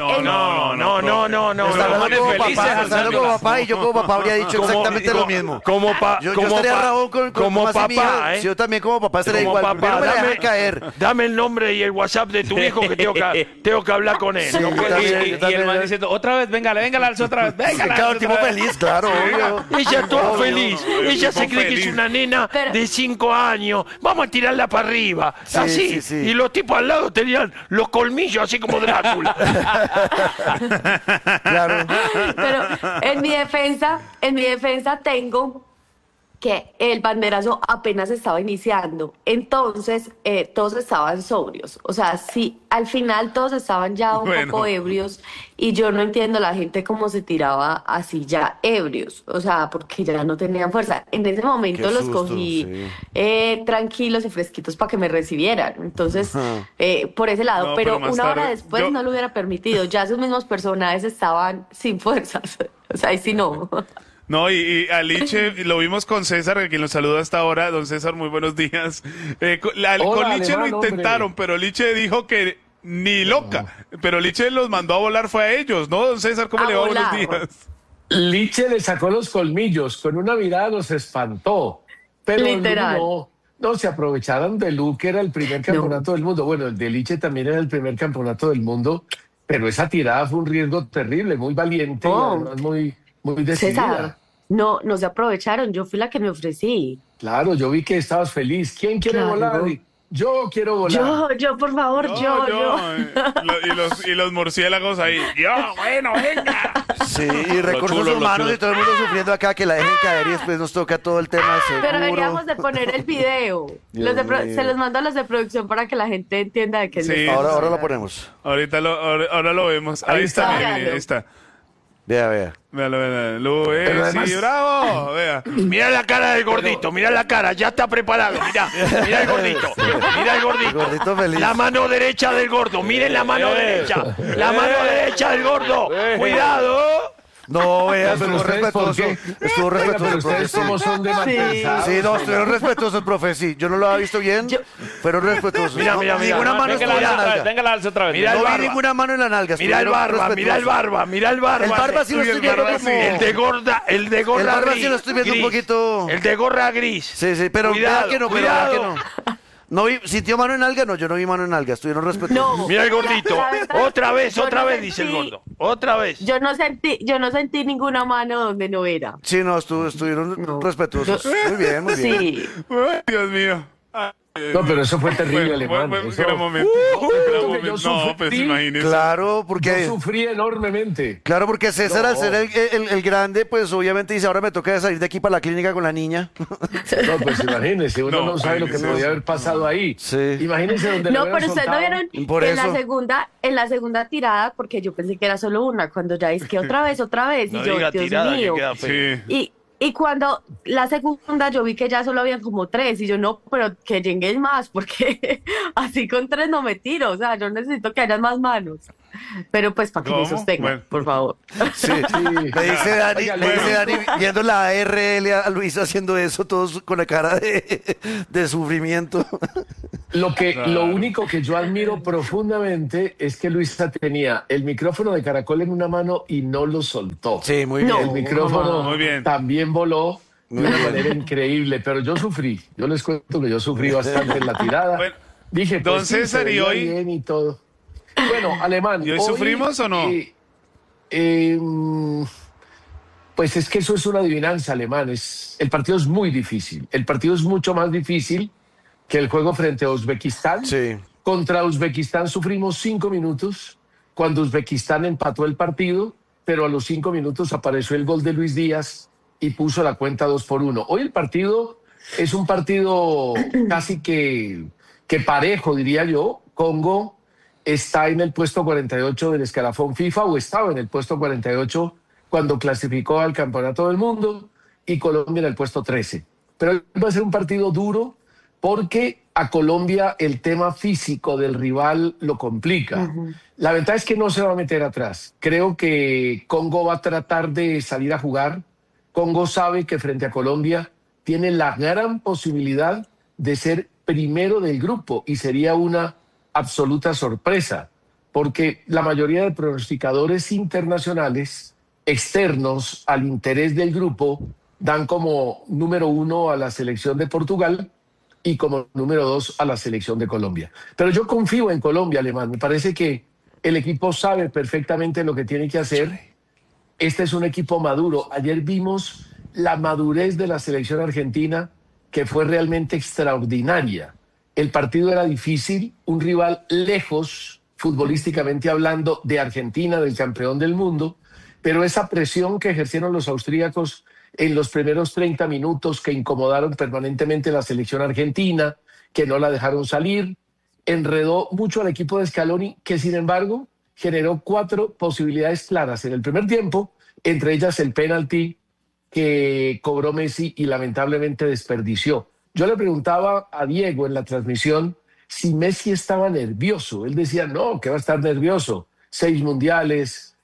I: No.
G: Estás como papá y yo como papá habría dicho exactamente lo mismo. Yo estaría Raúl como papá,
I: ¿eh?
G: Yo también como papá estaría igual.
I: Papá,
G: No me dejan caer.
I: Dame el nombre y el WhatsApp de tu hijo que tengo que hablar con él.
G: Sí,
I: No puedo-
J: Y el man diciendo, otra vez, venga, la alzo otra vez, venga,
G: Claro, el tipo feliz, claro, obvio.
I: Ella toda
G: Obvio.
I: feliz. Ella se
B: tipo
I: cree que
B: feliz.
I: es una nena de 5 años. Vamos a tirarla para arriba.
G: Sí,
I: Así.
G: sí.
I: Y los tipos al lado tenían los colmillos así como Drácula.
G: Claro.
L: Pero en mi defensa tengo que el banderazo apenas estaba iniciando, entonces todos estaban sobrios, o sea, sí, al final todos estaban ya un poco ebrios y yo no entiendo la gente cómo se tiraba así ya ebrios, o sea, porque ya no tenían fuerza. En ese momento
G: Qué
L: los
G: susto,
L: cogí tranquilos y fresquitos para que me recibieran, entonces por ese lado,
B: No,
L: pero
B: pero más
L: una hora
B: tarde,
L: después no lo hubiera permitido, ya esos mismos personajes estaban sin fuerzas, o sea, y si no...
B: No, y a Liche lo vimos con César, a quien nos saluda hasta ahora. Don César, muy buenos días. Con Liche
M: Alemán,
B: lo intentaron,
M: hombre.
B: pero Liche dijo que ni loca. Pero Liche los mandó a volar, fue a ellos, ¿no, don César? ¿Cómo
L: A
B: le va?
L: volar.
B: Buenos días.
M: Liche le sacó los colmillos, con una mirada los espantó. Pero
L: Literal.
M: no se aprovecharon de Lu, que era el primer campeonato del mundo. Bueno, el de Liche también era el primer campeonato del mundo, pero esa tirada fue un riesgo terrible, muy valiente y además muy decidida.
L: César, no se aprovecharon, yo fui la que me ofrecí.
M: Claro, yo vi que estabas feliz. ¿Quién quiere
L: Claro.
M: volar? Yo quiero volar.
L: Yo, por favor, yo.
B: Y los murciélagos ahí. Yo, bueno, venga.
G: Sí, y recursos humanos y todo el mundo sufriendo acá que la dejen caer y después nos toca todo el tema de seguro.
L: Pero deberíamos de poner el video. Se los mando a los de producción para que la gente entienda de qué es.
B: Sí.
G: Ahora lo ponemos.
B: Ahorita ahora lo vemos. Ahí está, mire, ahí está.
G: Vea.
B: Véalo. Lu,
M: Pero además-
B: sí, bravo. Vea.
I: Mira la cara del gordito, mira la cara, ya está preparado, mira el gordito, mira el gordito.
G: El gordito feliz.
I: La mano derecha del gordo, miren la mano derecha, la mano derecha del gordo, cuidado.
G: No, vea,
M: Pero
G: estuvo
M: ustedes, ¿por
G: respetuoso.
M: qué?
G: Estuvo
M: Oiga,
G: respetuoso
M: pero
G: el profe.
M: ustedes cómo son de malpensados.
G: Sí, no, estuvieron respetuosos, profe, sí. Yo no lo había visto bien, pero respetuosos.
I: Mira,
G: No,
I: mira, mira.
G: Ninguna mano estuvo en la nalga.
J: Venga, la alzo otra vez.
I: Mira el
G: No vi
I: barba.
G: ninguna mano en la nalga.
I: Mira el
G: estuvieron
I: barba, mira el
G: respetuosos.
I: barba, mira el barba.
G: El barba sí lo
B: Uy, el
G: estoy viendo
B: barba
G: como...
B: sí.
I: El de gorra
G: El barba
I: gris.
G: sí lo estoy viendo un
I: gris.
G: poquito...
I: El de gorra gris.
G: Sí, pero
I: Cuidado,
G: vea que no, pero vea que
I: cuidado.
G: no. No vi, ¿sintió mano en nalga? No, yo no vi mano en nalga, estuvieron respetuosos.
L: No.
I: Mira el gordito.
L: La verdad,
I: Otra vez,
L: yo no
I: dice el
L: sentí-
I: gordo. Otra vez.
L: Yo no sentí ninguna mano donde no era.
G: Sí, no, estuvieron
L: No.
G: respetuosos. Muy bien, muy bien.
L: Sí.
B: Ay, Dios mío. Ay,
M: No, pero eso fue terrible,
B: fue
M: Alemán.
B: un
M: Eso-
B: gran momento.
M: Yo
B: Un gran momento. No,
M: sufrí.
B: pues imagínese.
G: Claro,
M: Yo
G: porque...
M: sufrí enormemente.
G: Claro, porque César,
M: No.
G: al ser el grande, pues obviamente dice, ahora me toca salir de aquí para la clínica con la niña.
M: No, pues imagínese, uno
B: No,
M: no sabe lo que
B: imagínese
M: podía
B: eso.
M: haber pasado ahí.
G: Sí.
M: Imagínese donde
L: No,
M: lo
L: pero
M: hubieran
L: ustedes no
M: soltado.
L: vieron
G: Por
L: en
G: eso.
L: la segunda tirada, porque yo pensé que era solo una, cuando ya es que otra vez, y
I: No
L: yo,
I: diga
L: Dios
I: tirada, que
L: mío.
I: queda feo.
B: Sí.
L: Y cuando la segunda yo vi que ya solo habían como 3 y yo no, pero que lleguen más porque así con 3 no me tiro, o sea, yo necesito que haya más manos. Pero pues para que me
B: ¿Cómo?
L: sostengan,
B: Bueno.
L: por favor.
G: Sí. Me dice Dani,
M: Oiga,
G: viendo la ARL a Luis haciendo eso, todos con la cara de sufrimiento.
M: Lo único que yo admiro profundamente es que Luisa tenía el micrófono de Caracol en una mano y no lo soltó.
G: Sí, muy
L: No.
G: bien.
M: El micrófono
B: Muy bien.
M: también voló de
G: Muy
M: una
G: bien.
M: manera increíble, pero yo sufrí. Yo les cuento que yo sufrí bastante en la tirada.
B: Bueno,
M: Dije,
B: don
M: pues, sí,
B: César,
M: se
B: ¿y
M: veía
B: hoy?
M: bien y todo. Bueno, Alemán.
B: ¿Y hoy sufrimos o no?
M: Pues es que eso es una adivinanza, Alemán. El partido es muy difícil. El partido es mucho más difícil que el juego frente a Uzbekistán.
G: Sí.
M: Contra Uzbekistán sufrimos 5 minutos cuando Uzbekistán empató el partido, pero a los 5 minutos apareció el gol de Luis Díaz y puso la cuenta 2-1. Hoy el partido es un partido casi que parejo, diría yo. Congo está en el puesto 48 del escalafón FIFA, o estaba en el puesto 48 cuando clasificó al Campeonato del Mundo, y Colombia en el puesto 13. Pero va a ser un partido duro porque a Colombia el tema físico del rival lo complica. La ventaja es que no se va a meter atrás. Creo que Congo va a tratar de salir a jugar. Congo sabe que frente a Colombia tiene la gran posibilidad de ser primero del grupo y sería una absoluta sorpresa, porque la mayoría de pronosticadores internacionales externos al interés del grupo dan como número 1 a la selección de Portugal y como número 2 a la selección de Colombia. Pero yo confío en Colombia, Alemán. Me parece que el equipo sabe perfectamente lo que tiene que hacer. Este es un equipo maduro. Ayer vimos la madurez de la selección argentina, que fue realmente extraordinaria. El partido era difícil, un rival lejos, futbolísticamente hablando, de Argentina, del campeón del mundo, pero esa presión que ejercieron los austríacos en los primeros 30 minutos, que incomodaron permanentemente a la selección argentina, que no la dejaron salir, enredó mucho al equipo de Scaloni, que sin embargo generó 4 posibilidades claras en el primer tiempo, entre ellas el penalti que cobró Messi y lamentablemente desperdició. Yo le preguntaba a Diego en la transmisión si Messi estaba nervioso. Él decía, no, que va a estar nervioso. 6 mundiales,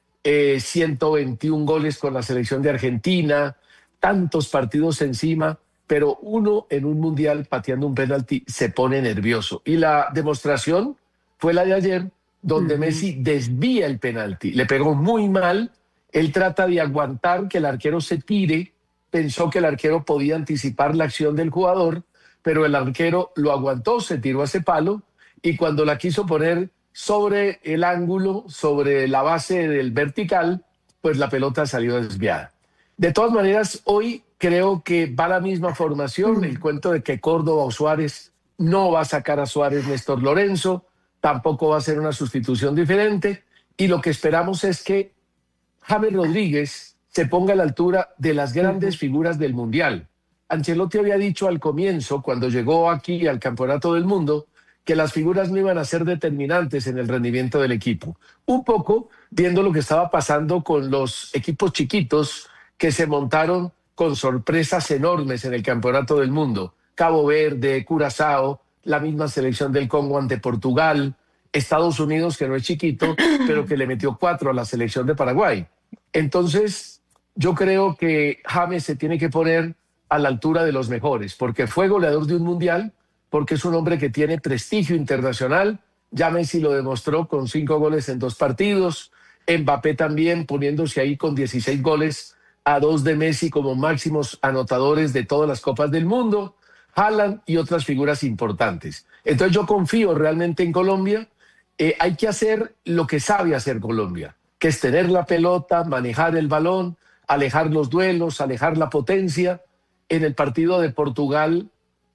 M: 121 goles con la selección de Argentina, tantos partidos encima, pero uno en un mundial pateando un penalti se pone nervioso. Y la demostración fue la de ayer, donde Messi desvía el penalti. Le pegó muy mal, él trata de aguantar que el arquero se tire, pensó que el arquero podía anticipar la acción del jugador, pero el arquero lo aguantó, se tiró a ese palo, y cuando la quiso poner sobre el ángulo, sobre la base del vertical, pues la pelota salió desviada. De todas maneras, hoy creo que va la misma formación, el cuento de que Córdoba o Suárez no va a sacar a Suárez Néstor Lorenzo, tampoco va a ser una sustitución diferente, y lo que esperamos es que James Rodríguez se ponga a la altura de las grandes figuras del Mundial. Ancelotti había dicho al comienzo, cuando llegó aquí al Campeonato del Mundo, que las figuras no iban a ser determinantes en el rendimiento del equipo. Un poco viendo lo que estaba pasando con los equipos chiquitos que se montaron con sorpresas enormes en el Campeonato del Mundo. Cabo Verde, Curazao, la misma selección del Congo ante Portugal, Estados Unidos, que no es chiquito, pero que le metió 4 a la selección de Paraguay. Entonces, yo creo que James se tiene que poner a la altura de los mejores, porque fue goleador de un mundial, porque es un hombre que tiene prestigio internacional. Ya Messi lo demostró con 5 goles en 2 partidos. Mbappé también poniéndose ahí con 16 goles a 2 de Messi como máximos anotadores de todas las Copas del Mundo. Haaland y otras figuras importantes. Entonces yo confío realmente en Colombia. Hay que hacer lo que sabe hacer Colombia, que es tener la pelota, manejar el balón, alejar los duelos, alejar la potencia. En el partido de Portugal,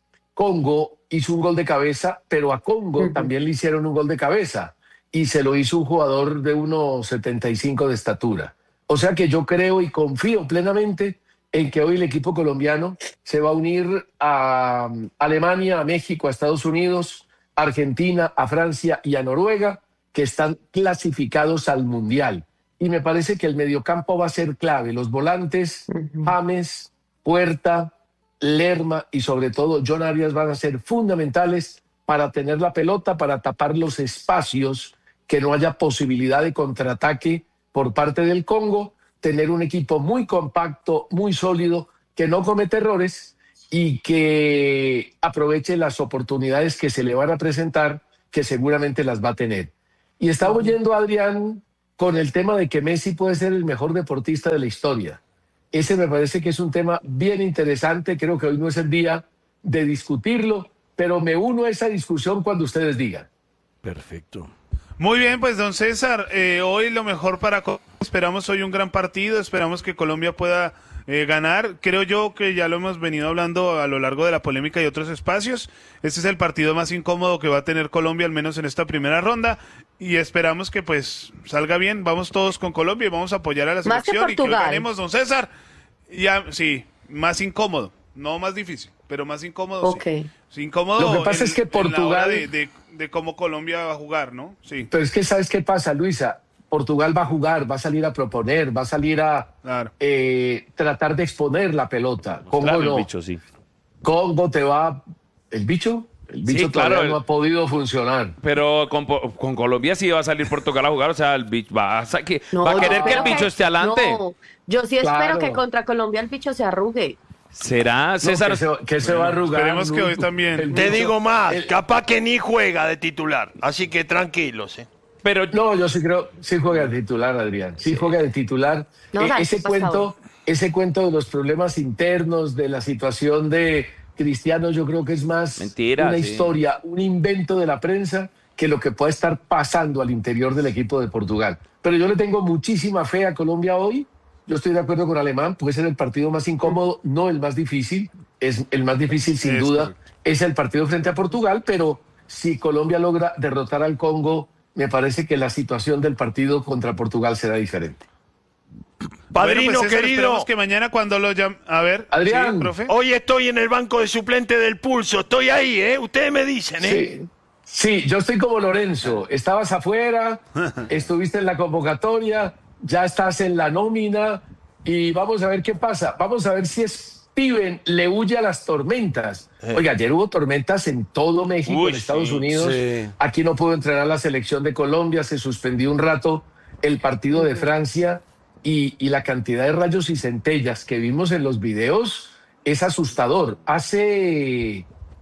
M: Congo hizo un gol de cabeza, pero a Congo también le hicieron un gol de cabeza y se lo hizo un jugador de 1,75 de estatura. O sea que yo creo y confío plenamente en que hoy el equipo colombiano se va a unir a Alemania, a México, a Estados Unidos, a Argentina, a Francia y a Noruega, que están clasificados al Mundial. Y me parece que el mediocampo va a ser clave. Los volantes, James, Puerta, Lerma y sobre todo John Arias van a ser fundamentales para tener la pelota, para tapar los espacios, que no haya posibilidad de contraataque por parte del Congo, tener un equipo muy compacto, muy sólido, que no comete errores y que aproveche las oportunidades que se le van a presentar, que seguramente las va a tener. Y estaba oyendo a Adrián con el tema de que Messi puede ser el mejor deportista de la historia. Ese me parece que es un tema bien interesante. Creo que hoy no es el día de discutirlo, pero me uno a esa discusión cuando ustedes digan.
G: Perfecto.
B: Muy bien, pues don César, hoy lo mejor para Colombia. Esperamos hoy un gran partido, esperamos que Colombia pueda ganar. Creo yo que ya lo hemos venido hablando a lo largo de la polémica y otros espacios. Este es el partido más incómodo que va a tener Colombia, al menos en esta primera ronda, y esperamos que pues salga bien. Vamos todos con Colombia y vamos a apoyar a la selección y que hoy ganemos, don César. Ya, sí, más incómodo, no más difícil, pero más incómodo.
L: Okay.
B: Sí, incómodo.
M: Lo que pasa es que Portugal
B: de cómo Colombia va a jugar, ¿no? Sí.
M: Pero es que ¿sabes qué pasa, Luisa? Portugal va a jugar, va a salir a proponer, va a salir a tratar de exponer la pelota. Congo no.
J: El bicho, sí.
M: Congo te va... ¿El bicho? El bicho todavía no ha podido funcionar.
J: Pero con Colombia sí va a salir Portugal a jugar, o sea, el bicho va a querer que el bicho esté adelante.
L: No, yo sí espero que contra Colombia el bicho se arrugue.
J: ¿Será, César?
M: Que se va a arrugar.
B: Esperemos que hoy también.
I: Te digo más, capaz que ni juega de titular, así que tranquilos.
J: Pero
M: no, yo sí creo, sí juega de titular, Adrián. Sí juega de titular.
L: No,
M: ese cuento de los problemas internos, de la situación de Cristiano, yo creo que es más una historia, un invento de la prensa que lo que puede estar pasando al interior del equipo de Portugal. Pero yo le tengo muchísima fe a Colombia hoy. Yo estoy de acuerdo con Alemán, puede ser el partido más incómodo, no el más difícil. Es el más difícil, sin duda, es el partido frente a Portugal, pero si Colombia logra derrotar al Congo, me parece que la situación del partido contra Portugal será diferente.
I: Padrino,
B: pues
I: querido.
B: Esperemos que mañana cuando lo llamen. A ver,
M: Adrián,
B: ¿sí, profe?
I: Hoy estoy en el banco de suplente del Pulso. Estoy ahí, ¿eh? Ustedes me dicen,
M: Sí, yo estoy como Lorenzo. Estabas afuera, estuviste en la convocatoria, ya estás en la nómina y vamos a ver qué pasa. Vamos a ver si Steven le huye a las tormentas. Oiga, ayer hubo tormentas en todo México, en Estados Unidos. Sí. Aquí no pudo entrenar la selección de Colombia, se suspendió un rato el partido de Francia. Y la cantidad de rayos y centellas que vimos en los videos es asustador. Hace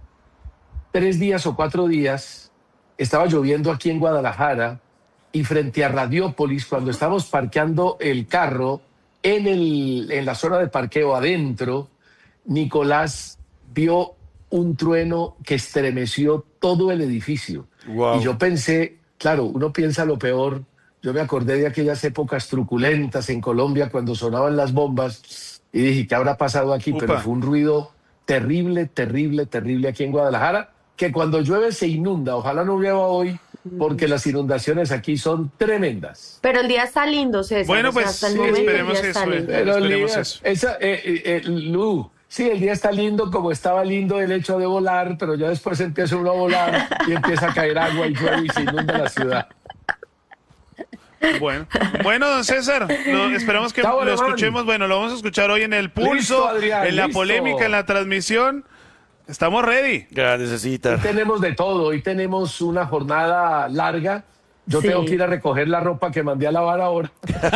M: 3 días o 4 días estaba lloviendo aquí en Guadalajara y frente a Radiópolis, cuando estábamos parqueando el carro en la zona de parqueo adentro, Nicolás vio un trueno que estremeció todo el edificio. Wow. Y yo pensé, claro, uno piensa lo peor. Yo me acordé de aquellas épocas truculentas en Colombia cuando sonaban las bombas y dije, ¿qué habrá pasado aquí? Pero fue un ruido terrible, terrible, terrible aquí en Guadalajara, que cuando llueve se inunda. Ojalá no llueva hoy, porque las inundaciones aquí son tremendas.
L: Pero el día está lindo, César.
B: Bueno, pues
L: hasta el momento
B: esperemos
L: el día
B: eso.
L: está lindo.
M: Pero
B: Esperemos eso.
M: Lu, sí, el día está lindo como estaba lindo el hecho de volar, pero ya después empieza uno a volar y empieza a caer agua y llueve y se inunda la ciudad.
B: Bueno, don César, esperamos que lo escuchemos. Bueno, lo vamos a escuchar hoy en el Pulso, listo, Adrián, en la polémica, en la transmisión. Estamos ready.
M: Hoy tenemos de todo. Hoy tenemos una jornada larga. Yo tengo que ir a recoger la ropa que mandé a lavar ahora.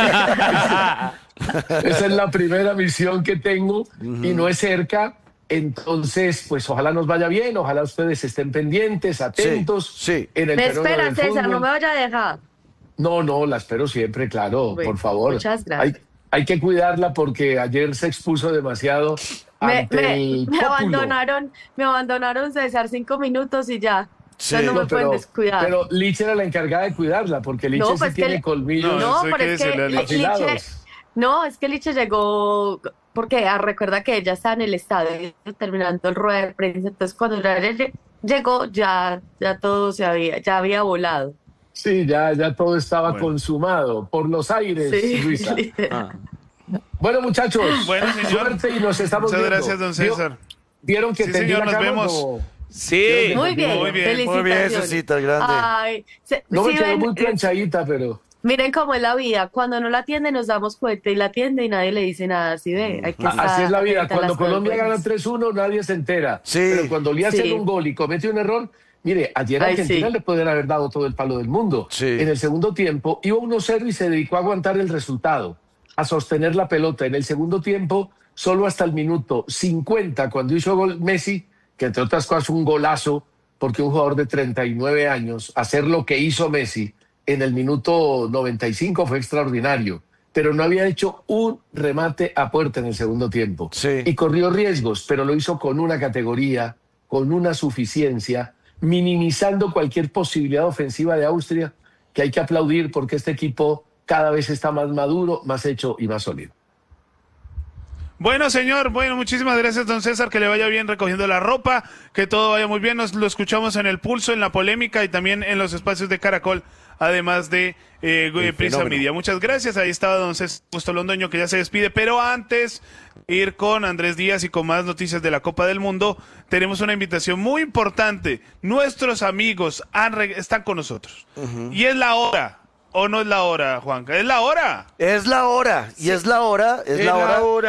M: Esa es la primera misión que tengo y no es cerca. Entonces, pues ojalá nos vaya bien, ojalá ustedes estén pendientes, atentos. En el
L: me espera, César,
M: fútbol.
L: no me vaya a dejar.
M: No, la espero siempre, claro, por favor.
L: Muchas gracias.
M: Hay que cuidarla porque ayer se expuso demasiado ante
L: me abandonaron, César, 5 minutos y ya.
M: Sí,
L: ya no me pueden descuidar.
M: Pero Liche era la encargada de cuidarla porque Liche sí tiene colmillos.
L: No, pero es que Liche llegó porque recuerda que ella estaba en el estadio terminando el rueda de prensa, entonces cuando ella llegó ya todo ya había volado.
M: Sí, ya todo estaba consumado por los aires, Luisa. Bueno, muchachos, suerte y nos estamos viendo.
B: Muchas gracias, don César.
M: ¿Vieron que
B: señor, nos vemos?
M: O...
J: Sí.
L: Muy bien,
G: Cecita, grande.
L: Ay,
M: no me quedó muy planchadita, pero...
L: Miren cómo es la vida. Cuando no la atiende nos damos cuenta y la atiende y nadie le dice nada. ¿Sí ve? Hay que
M: así es la vida. Cuando Colombia gana 3-1 nadie se entera. Pero cuando le hacen un gol y comete un error... Mire, ayer a Argentina le podrían haber dado todo el palo del mundo. En el segundo tiempo iba 1-0 y se dedicó a aguantar el resultado, a sostener la pelota. En el segundo tiempo, solo hasta el minuto 50, cuando hizo gol Messi, que entre otras cosas un golazo, porque un jugador de 39 años, hacer lo que hizo Messi en el minuto 95 fue extraordinario. Pero no había hecho un remate a puerta en el segundo tiempo. Y corrió riesgos, pero lo hizo con una categoría, con una suficiencia, minimizando cualquier posibilidad ofensiva de Austria, que hay que aplaudir porque este equipo cada vez está más maduro, más hecho y más sólido.
B: Bueno, señor, muchísimas gracias, don César, que le vaya bien recogiendo la ropa, que todo vaya muy bien, nos lo escuchamos en el Pulso, en la polémica y también en los espacios de Caracol, además de Prisa Media. Muchas gracias, ahí estaba don César Augusto Londoño, que ya se despide, pero antes ir con Andrés Díaz y con más noticias de la Copa del Mundo, tenemos una invitación muy importante. Nuestros amigos están con nosotros y es la hora ¿O no es la hora, Juanca? ¿Es la hora?
G: Es la hora, y es la hora,
I: es la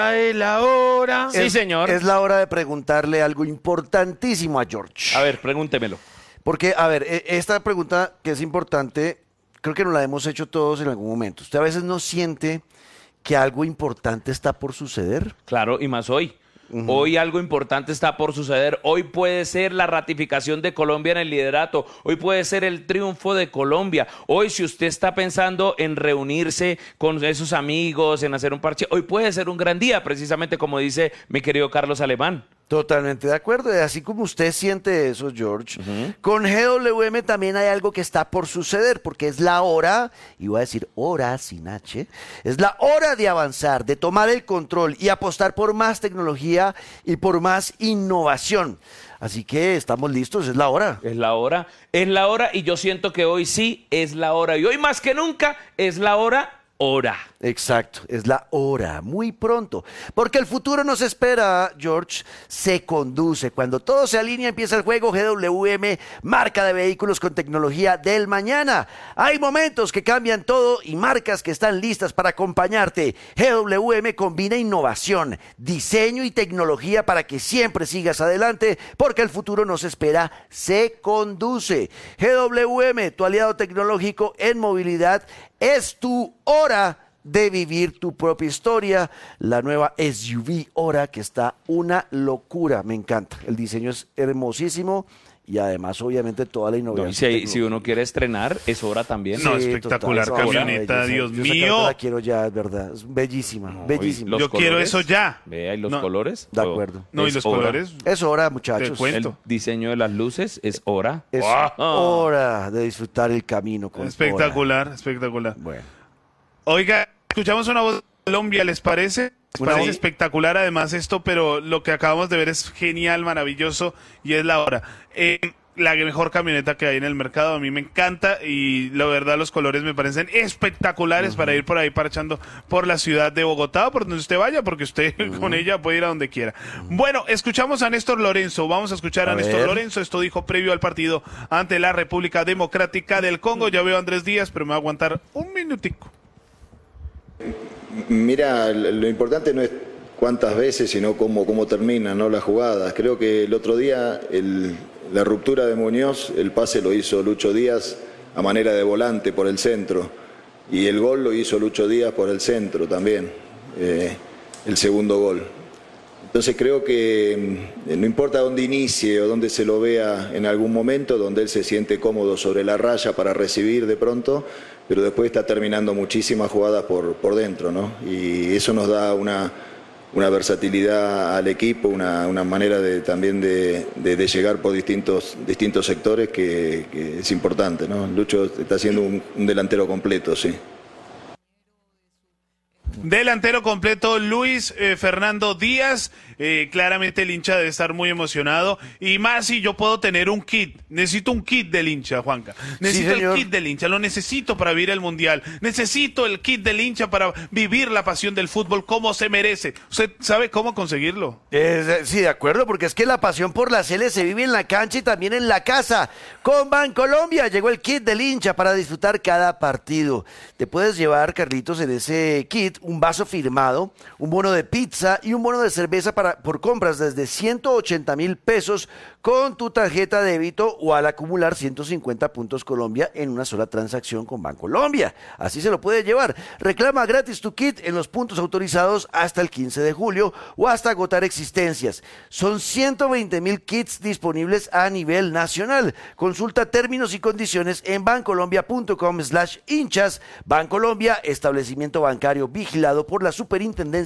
I: hora.
J: Sí, señor.
G: Es la hora de preguntarle algo importantísimo a George.
J: A ver, pregúntemelo.
G: Porque, a ver, esta pregunta que es importante, creo que nos la hemos hecho todos en algún momento. ¿Usted a veces no siente que algo importante está por suceder?
J: Claro, y más hoy. Hoy algo importante está por suceder. Hoy puede ser la ratificación de Colombia en el liderato. Hoy puede ser el triunfo de Colombia. Hoy, si usted está pensando en reunirse con esos amigos, en hacer un parche, hoy puede ser un gran día, precisamente como dice mi querido Carlos Alemán.
G: Totalmente de acuerdo. Y así como usted siente eso, George, con GWM también hay algo que está por suceder, porque es la hora, y voy a decir hora sin H, es la hora de avanzar, de tomar el control y apostar por más tecnología y por más innovación. Así que estamos listos, es la hora.
J: Es la hora, y yo siento que hoy sí es la hora, y hoy más que nunca es la hora.
G: Exacto, es la hora, muy pronto. Porque el futuro nos espera, George, se conduce. Cuando todo se alinea, empieza el juego GWM, marca de vehículos con tecnología del mañana. Hay momentos que cambian todo y marcas que están listas para acompañarte. GWM combina innovación, diseño y tecnología para que siempre sigas adelante, porque el futuro nos espera, se conduce. GWM, tu aliado tecnológico en movilidad. Es tu hora de vivir tu propia historia. La nueva SUV Hora, que está una locura, me encanta. El diseño es hermosísimo y además obviamente toda la innovación.
J: No, y si uno quiere estrenar, es hora también.
B: No, espectacular, total, camioneta, Dios mío.
G: Yo la quiero ya, es verdad, es bellísima, bellísima.
B: Yo quiero eso ya.
J: Vea, ¿y los colores?
G: De acuerdo.
B: No, ¿y los colores?
G: Es hora, muchachos.
J: El diseño de las luces es hora.
G: Es hora de disfrutar el camino con
B: espectacular,
G: hora.
B: Espectacular.
G: Bueno.
B: Oiga, escuchamos una voz de Colombia, ¿les parece? ¿Les parece espectacular además esto? Pero lo que acabamos de ver es genial, maravilloso, y es la hora. La mejor camioneta que hay en el mercado, a mí me encanta, y la verdad los colores me parecen espectaculares para ir por ahí parchando por la ciudad de Bogotá, por donde usted vaya, porque usted con ella puede ir a donde quiera. Bueno, escuchamos a Néstor Lorenzo, vamos a escuchar a Néstor Lorenzo. Esto dijo previo al partido ante la República Democrática del Congo. Ya veo a Andrés Díaz, pero me va a aguantar un minutico.
N: Mira, lo importante no es cuántas veces, sino cómo terminan, ¿no?, las jugadas. Creo que el otro día la ruptura de Muñoz, el pase lo hizo Lucho Díaz a manera de volante por el centro, y el gol lo hizo Lucho Díaz por el centro también, el segundo gol. Entonces creo que no importa dónde inicie o dónde se lo vea en algún momento, donde él se siente cómodo sobre la raya para recibir de pronto, pero después está terminando muchísimas jugadas por dentro, ¿no? Y eso nos da una versatilidad al equipo, una manera también de llegar por distintos sectores que es importante, ¿no? Lucho está siendo un delantero completo, sí.
B: Delantero completo, Luis Fernando Díaz. Claramente el hincha debe estar muy emocionado. Y más si yo puedo tener un kit. Necesito un kit del hincha, Juanca. Necesito el kit del hincha. Lo necesito para vivir el Mundial. Necesito el kit del hincha para vivir la pasión del fútbol como se merece. ¿Usted sabe cómo conseguirlo?
G: Sí, de acuerdo, porque es que la pasión por la Sele se vive en la cancha y también en la casa. Con Bancolombia llegó el kit del hincha para disfrutar cada partido. Te puedes llevar, Carlitos, en ese kit un vaso firmado, un bono de pizza y un bono de cerveza por compras desde 180,000 pesos con tu tarjeta de débito o al acumular 150 puntos Colombia en una sola transacción con Bancolombia. Así se lo puede llevar. Reclama gratis tu kit en los puntos autorizados hasta el 15 de julio o hasta agotar existencias. Son 120,000 kits disponibles a nivel nacional. Consulta términos y condiciones en bancolombia.com/hinchas. Bancolombia, establecimiento bancario vigilado por la Superintendencia